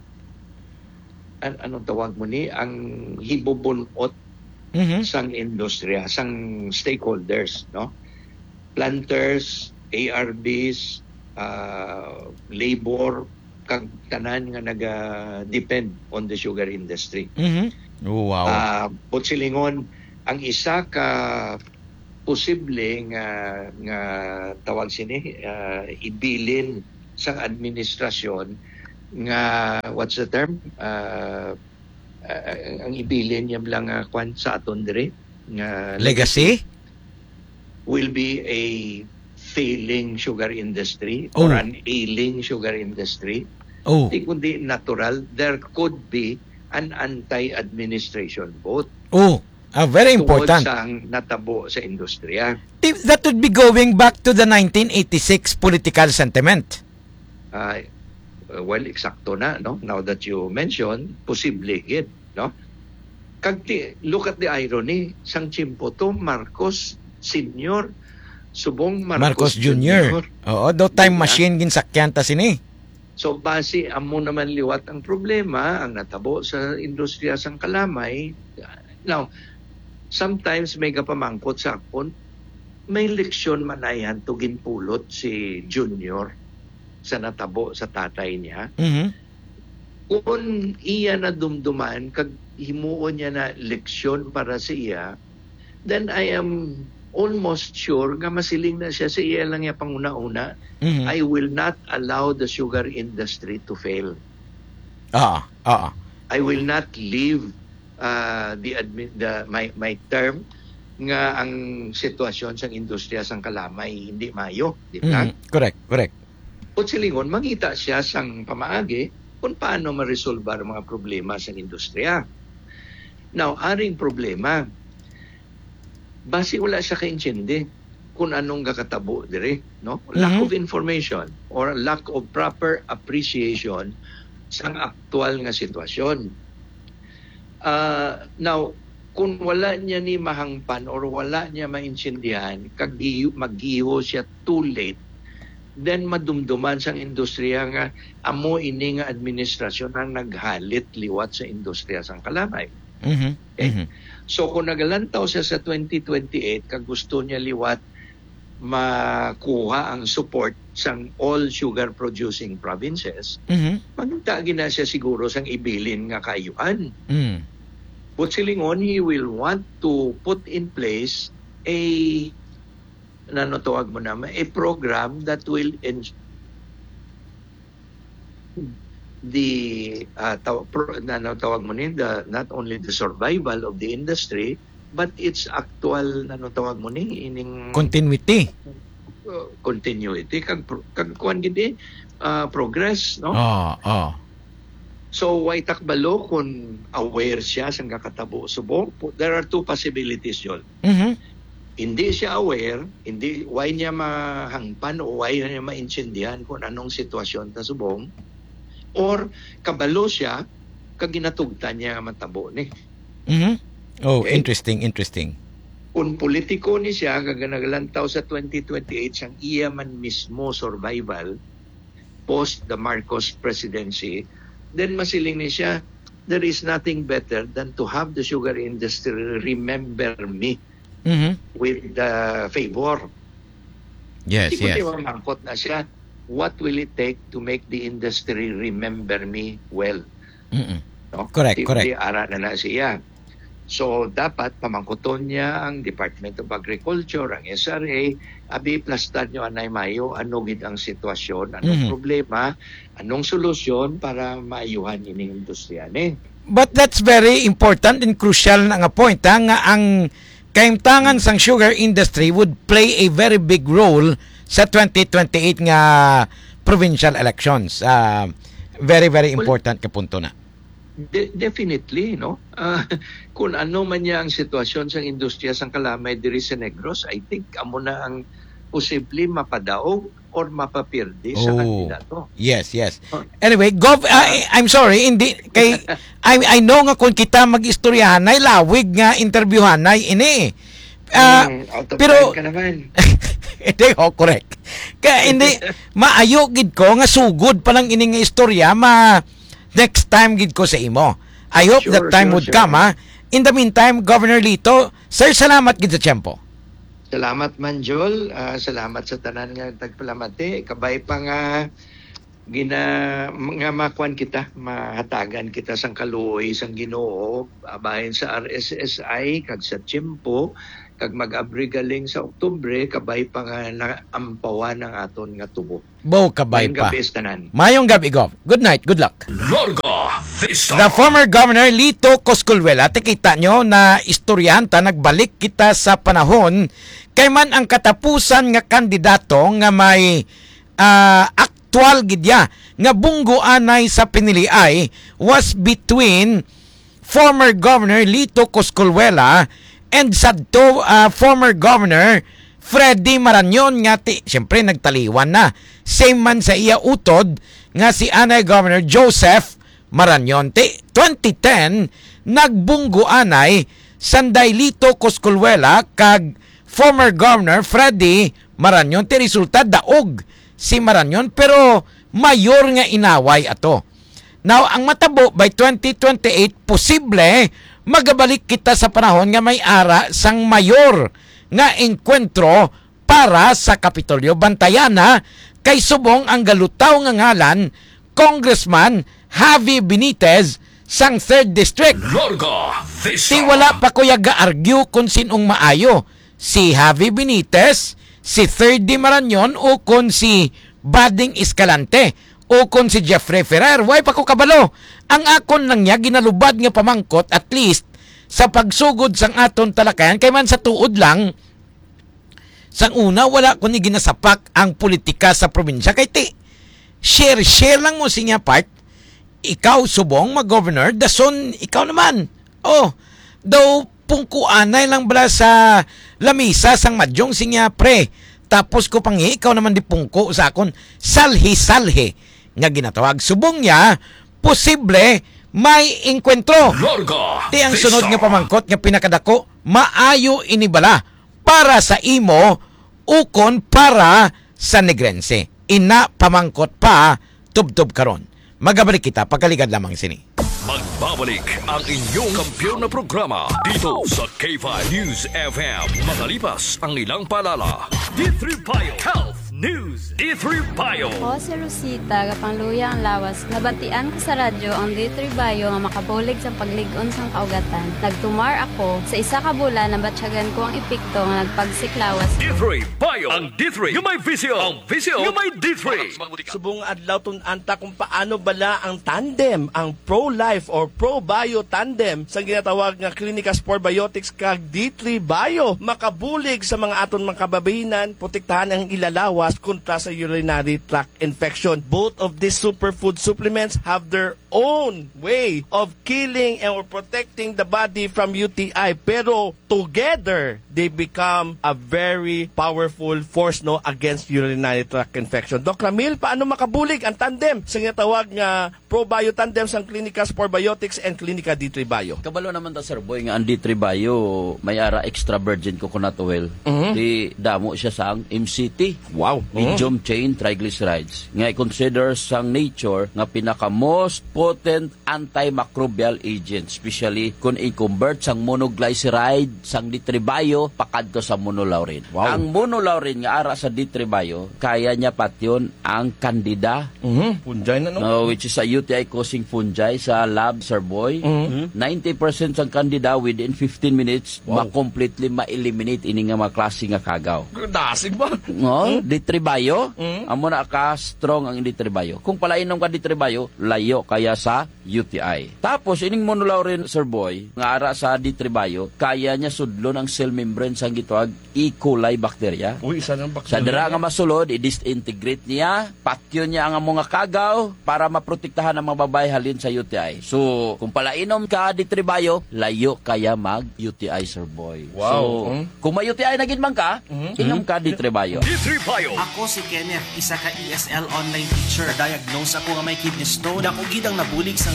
[SPEAKER 4] an, anong tawag mo ni ang hibubunot
[SPEAKER 1] Mhm.
[SPEAKER 4] sang industriya, sang stakeholders, no? Planters, A R Bs, uh, labor, kag tanan nga naga-depend on the sugar industry.
[SPEAKER 1] Mhm. Oh, wow.
[SPEAKER 4] Ah, but silingon, ang isa ka posible nga nga tawag sini ah, ibilin sa administrasyon nga what's the term uh, ang ibilin yam lang uh, kwan sa aton dire nga
[SPEAKER 1] Legacy?
[SPEAKER 4] will be a failing sugar industry
[SPEAKER 1] Oh.
[SPEAKER 4] or an ailing sugar industry.
[SPEAKER 1] Oh.
[SPEAKER 4] Di kundi natural, there could be an anti-administration vote
[SPEAKER 1] Oh. Ah, very important.
[SPEAKER 4] tungkol sa ang natabo sa industriya.
[SPEAKER 1] That would be going back to the nineteen eighty-six political sentiment.
[SPEAKER 4] Uh, well, eksakto na, no? Now that you mention, posible gid, no? Kag ti, look at the irony, sang chimpo to, Marcos Senior, subong
[SPEAKER 1] Marcos
[SPEAKER 4] Marcos,
[SPEAKER 1] Junior Oo, do time
[SPEAKER 4] Diba?
[SPEAKER 1] machine ginsakyan ta sini.
[SPEAKER 4] So base amo naman liwat ang problema, ang natabo sa industriya sang kalamay. Now, sometimes may kapamangkot sa akon, may leksyon manayan to ginpulot si Junior sa natabo sa tatay niya.
[SPEAKER 1] Mhm.
[SPEAKER 4] Kung iya na dumduman, kag himuon niya na leksyon para sa iya, then I am almost sure nga masiling na siya sa iya lang niya panguna-una,
[SPEAKER 1] Mhm.
[SPEAKER 4] I will not allow the sugar industry to fail.
[SPEAKER 1] Ah, ah.
[SPEAKER 4] I will not leave uh, the, admi- the my my term nga ang sitwasyon sa industriya sang kalamay hindi mayo, di ba?
[SPEAKER 1] Mhm. Correct, correct.
[SPEAKER 4] Kung silingon, mangita siya sang pamaagi kung paano ma-resolve ang mga problema sa industriya. Now, aring problema, base wala siya ka-intindi kung anong kakatabo dire, no? Lack
[SPEAKER 1] Mhm.
[SPEAKER 4] of information or lack of proper appreciation sa aktual nga sitwasyon. Uh, now, kung wala niya ni mahangpan or wala niya maintindihan, kag maggiho siya too late, then madumduman sang industriya nga amo ini nga administrasyon ang naghalit liwat sa industriya sang kalamay.
[SPEAKER 1] Mhm.
[SPEAKER 4] Okay.
[SPEAKER 1] Mhm.
[SPEAKER 4] So kung nagalantaw siya sa twenty twenty-eight kag gusto niya liwat makuha ang support sang all sugar producing provinces,
[SPEAKER 1] Mhm.
[SPEAKER 4] magtagi na siya siguro sang ibilin nga kayuan.
[SPEAKER 1] Mhm.
[SPEAKER 4] But silingon, he will want to put in place a nanotawag mo naman, a program that will ensure the uh, taw, pro, nanotawag mo ni the, not only the survival of the industry but its actual nanotawag mo ni ining
[SPEAKER 1] Continuity.
[SPEAKER 4] uh, continuity kag pro- kag kuan gid uh, progress, no?
[SPEAKER 1] Ah, ah.
[SPEAKER 4] So, why takbalo kung aware siya sa kakatabo subong? There are two possibilities yun.
[SPEAKER 1] Mhm.
[SPEAKER 4] Hindi siya aware, hindi, why niya mahangpan o why niya maintindihan kung anong sitwasyon ta subong, or kabalo siya, kag ginatugtan niya nga matabo ni.
[SPEAKER 1] Mhm. Oh,
[SPEAKER 4] Okay.
[SPEAKER 1] interesting, interesting.
[SPEAKER 4] Kung politiko ni siya, kag naglantaw sa twenty twenty-eight, siyang iya man mismo survival, post the Marcos presidency, then masiling ni siya, there is nothing better than to have the sugar industry remember me
[SPEAKER 1] Mhm.
[SPEAKER 4] with the favor.
[SPEAKER 1] Yes,
[SPEAKER 4] Di ko
[SPEAKER 1] yes.
[SPEAKER 4] mamangkot na siya, what will it take to make the industry remember me well?
[SPEAKER 1] Mhm.
[SPEAKER 4] No?
[SPEAKER 1] Correct,
[SPEAKER 4] Di-
[SPEAKER 1] correct.
[SPEAKER 4] di ara na na siya. So, dapat pamangkuton niya ang Department of Agriculture, ang S R A, abi plastan nyo anay mayo, ano gid ang sitwasyon, anong
[SPEAKER 1] Mhm.
[SPEAKER 4] problema, anong solusyon para maayuhan ining industriya ni.
[SPEAKER 1] But that's very important and crucial na nga point ha, nga ang kaimtangan sang sugar industry would play a very big role sa twenty twenty-eight nga provincial elections. Uh, very, very important ka punto na.
[SPEAKER 4] De- definitely, no? Ah, kung ano man niya ang sitwasyon sa industriya sang kalamay diri sa Negros, I think amo na ang posible mapadaog or mapapirdi sa
[SPEAKER 1] Oh.
[SPEAKER 4] kandidato.
[SPEAKER 1] Yes, yes.
[SPEAKER 4] Oh.
[SPEAKER 1] Anyway, Gov, I, I'm sorry, hindi kay I I know nga kung kita mag-istoryahan nay lawig nga interviewhan nay ini. Ah,
[SPEAKER 4] Hmm, out of
[SPEAKER 1] pero
[SPEAKER 4] time ka naman.
[SPEAKER 1] hindi oh, correct. Kaya hindi maayo gid ko nga sugod pa lang ini nga istorya ma next time gid ko sa imo. I hope
[SPEAKER 4] Sure,
[SPEAKER 1] that time
[SPEAKER 4] sure,
[SPEAKER 1] would
[SPEAKER 4] sure.
[SPEAKER 1] come ha. In the meantime, Governor Lito, sir, salamat gid sa tiyempo.
[SPEAKER 4] Salamat man Joel, Ah, salamat sa tanan nga tagpalamati. Kabay pa nga gina nga makuan kita, mahatagan kita sang kaluoy sang Ginoo abahin sa R S S I kag sa Chimpo kag mag-abrigaling sa Oktubre kabay pa nga naampawan ang aton nga tubo.
[SPEAKER 1] Bo kabay
[SPEAKER 4] Mayong
[SPEAKER 1] pa.
[SPEAKER 4] gabi sa tanan.
[SPEAKER 1] Mayong gabi, Gov. Good night, good luck.
[SPEAKER 3] Larga Vista.
[SPEAKER 1] The former Governor Lito Coscolwela, tikita nyo na istoryanta, nagbalik kita sa panahon kay man ang katapusan nga kandidato nga may ah, aktual gidya nga bunggo anay sa piniliay was between former Governor Lito Coscolwela and sadto uh, former Governor Freddy Marañon nga ti, siyempre nagtaliwan na. Same man sa iya utod nga si anay Governor Joseph Marañon. Ti twenty ten nagbunggo anay sanday Lito Coscolwela kag former Governor Freddy Marañon. Ti resulta daog si Marañon pero mayor nga inaway ato. Now ang matabo by twenty twenty-eight posible magabalik kita sa panahon nga may ara sang mayor nga engkwentro para sa Kapitolyo. Bantayan na kay subong ang galutaw nga ngalan Congressman Javi Benitez sang third District.
[SPEAKER 3] Larga Vista.
[SPEAKER 1] Ti wala pa ko yaga-argue kung sinong maayo, si Javi Benitez, si third Di Marañon o kung si Bading Escalante o kung si Jeffrey Ferrer. Way pa ko kabalo. Ang akon lang niya ginalubad nga pamangkot at least sa pagsugod sang aton talakayan kay man sa tuod lang sang una wala ko ni ginasapak ang politika sa probinsya kay ti share share lang mo sinya part. Ikaw subong mag-governor, dason ikaw naman. Oh, daw pungkuanay lang bala sa lamisa sang madyong sinya pre. Tapos ko pang ikaw naman di pungko sa akon salhi-salhi nga ginatawag. Subong niya, posible may engkwentro.
[SPEAKER 3] Larga
[SPEAKER 1] Ti ang
[SPEAKER 3] Vista.
[SPEAKER 1] sunod nga pamangkot nga pinakadako, maayo inibala para sa imo ukon para sa Negrense. Ina pamangkot pa tubtob karon. Magabalik kita pagkaligad lamang sini.
[SPEAKER 3] Magbabalik ang inyong kampiyon na programa dito sa K five News F M. Makalipas ang ilang paalala. D three Bio Health News. D three Bio.
[SPEAKER 5] Ako si Rosita, kapangluya ang lawas. Nabatian ko sa radyo ang D three Bio nga makabulig sa pagligon sang kaugatan. Nagtumar ako sa isa ka bulan na batsyagan ko ang epekto nga nagpagsiklawas.
[SPEAKER 3] D three Bio. Ang D three. Yung may visyo. Ang visyo. Yung may D three.
[SPEAKER 6] Subong adlaw tunanta kung paano bala ang tandem, ang pro-life or pro-bio tandem sa ginatawag nga Klinika Sport Biotics kag D three Bio makabulig sa mga aton mga kababayenan, protektahan ang ilalawas kontra sa urinary tract infection. Both of these superfood supplements have their own way of killing and or protecting the body from U T I, pero together they become a very powerful force no against urinary tract infection. Doc Ramil, paano makabulig ang tandem sa ginatawag nga pro-bio tandem sa Klinika Sport Biotics and Klinika D three Bio?
[SPEAKER 7] Kabalo naman ta Sir Boy nga ang D three Bio may ara extra virgin coconut oil.
[SPEAKER 6] Mhm.
[SPEAKER 7] Di damo siya sang M C T.
[SPEAKER 6] Wow.
[SPEAKER 7] Medium chain triglycerides. Nga i-consider sang nature nga pinaka most potent antimicrobial agent, especially kung i-convert sang monoglyceride sang D three Bio pakadto sa monolaurin.
[SPEAKER 6] Wow.
[SPEAKER 7] Ang monolaurin nga ara sa D three Bio kaya niya patyon ang candida,
[SPEAKER 6] Mhm. Punjay na no.
[SPEAKER 7] no, which is a U T I causing fungi sa lab, Sir Boy.
[SPEAKER 6] Mhm.
[SPEAKER 7] ninety percent sang candida within fifteen minutes
[SPEAKER 6] Wow.
[SPEAKER 7] ma-completely ma-eliminate ini nga mga klase nga kagaw.
[SPEAKER 6] Dasig ba?
[SPEAKER 7] No, D three Bio,
[SPEAKER 6] Mm.
[SPEAKER 7] amo na ka strong ang D three Bio. Kung palainom ka D three Bio, layo kaya sa U T I. Tapos ining monolaurin, Sir Boy, nga ara sa D three Bio, kaya niya sudlon ang cell membrane sang gitawag E. coli bacteria.
[SPEAKER 6] Uy, isa ng
[SPEAKER 7] Sa
[SPEAKER 6] bakterya.
[SPEAKER 7] dira nga masulod, i-disintegrate niya, patyo niya ang mga kagaw para maprotektahan ang mga babae halin sa U T I. So, kung palainom ka D three Bio, layo kaya mag-U T I, Sir Boy.
[SPEAKER 6] Wow.
[SPEAKER 7] So,
[SPEAKER 6] Mm.
[SPEAKER 7] kung may U T I na gid man ka, inom ka D three Bio.
[SPEAKER 3] D three Bio.
[SPEAKER 8] Ako si Kenneth, isa ka E S L online teacher. Diagnose ako nga may kidney stone. Ako gid ang nabulig sang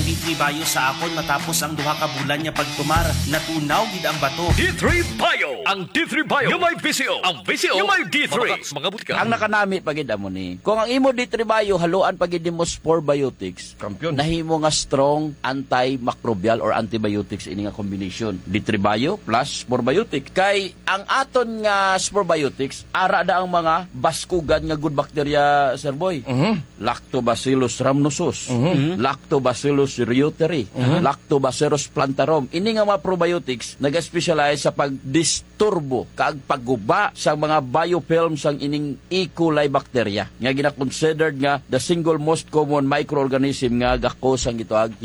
[SPEAKER 8] D three Bio sa akon matapos ang duha ka bulan niya pagtumar. Natunaw gid ang bato.
[SPEAKER 3] D three Bio. Ang D three Bio. Yung may V C O. Ang V C O. Yung may D three. Mga butika.
[SPEAKER 7] Ang nakanami pagid amo ni. Kung ang imo D three Bio haluan pagid nimo Spore Biotics,
[SPEAKER 6] Kampiyon.
[SPEAKER 7] nahimo nga strong antimicrobial or antibiotics ini nga combination. D three Bio plus Spore Biotics. Kay ang aton nga Spore Biotics ara da ang mga baskugan nga good bacteria, Sir Boy.
[SPEAKER 6] Mhm.
[SPEAKER 7] Lactobacillus rhamnosus,
[SPEAKER 6] Mhm.
[SPEAKER 7] Lactobacillus reuteri, Lactobacillus plantarum. Ini nga mga probiotics nag-specialize sa pagdisturbo kaag pagguba sa mga biofilms sang ining E. coli bacteria nga gina-considered nga the single most common microorganism nga gakos ang ito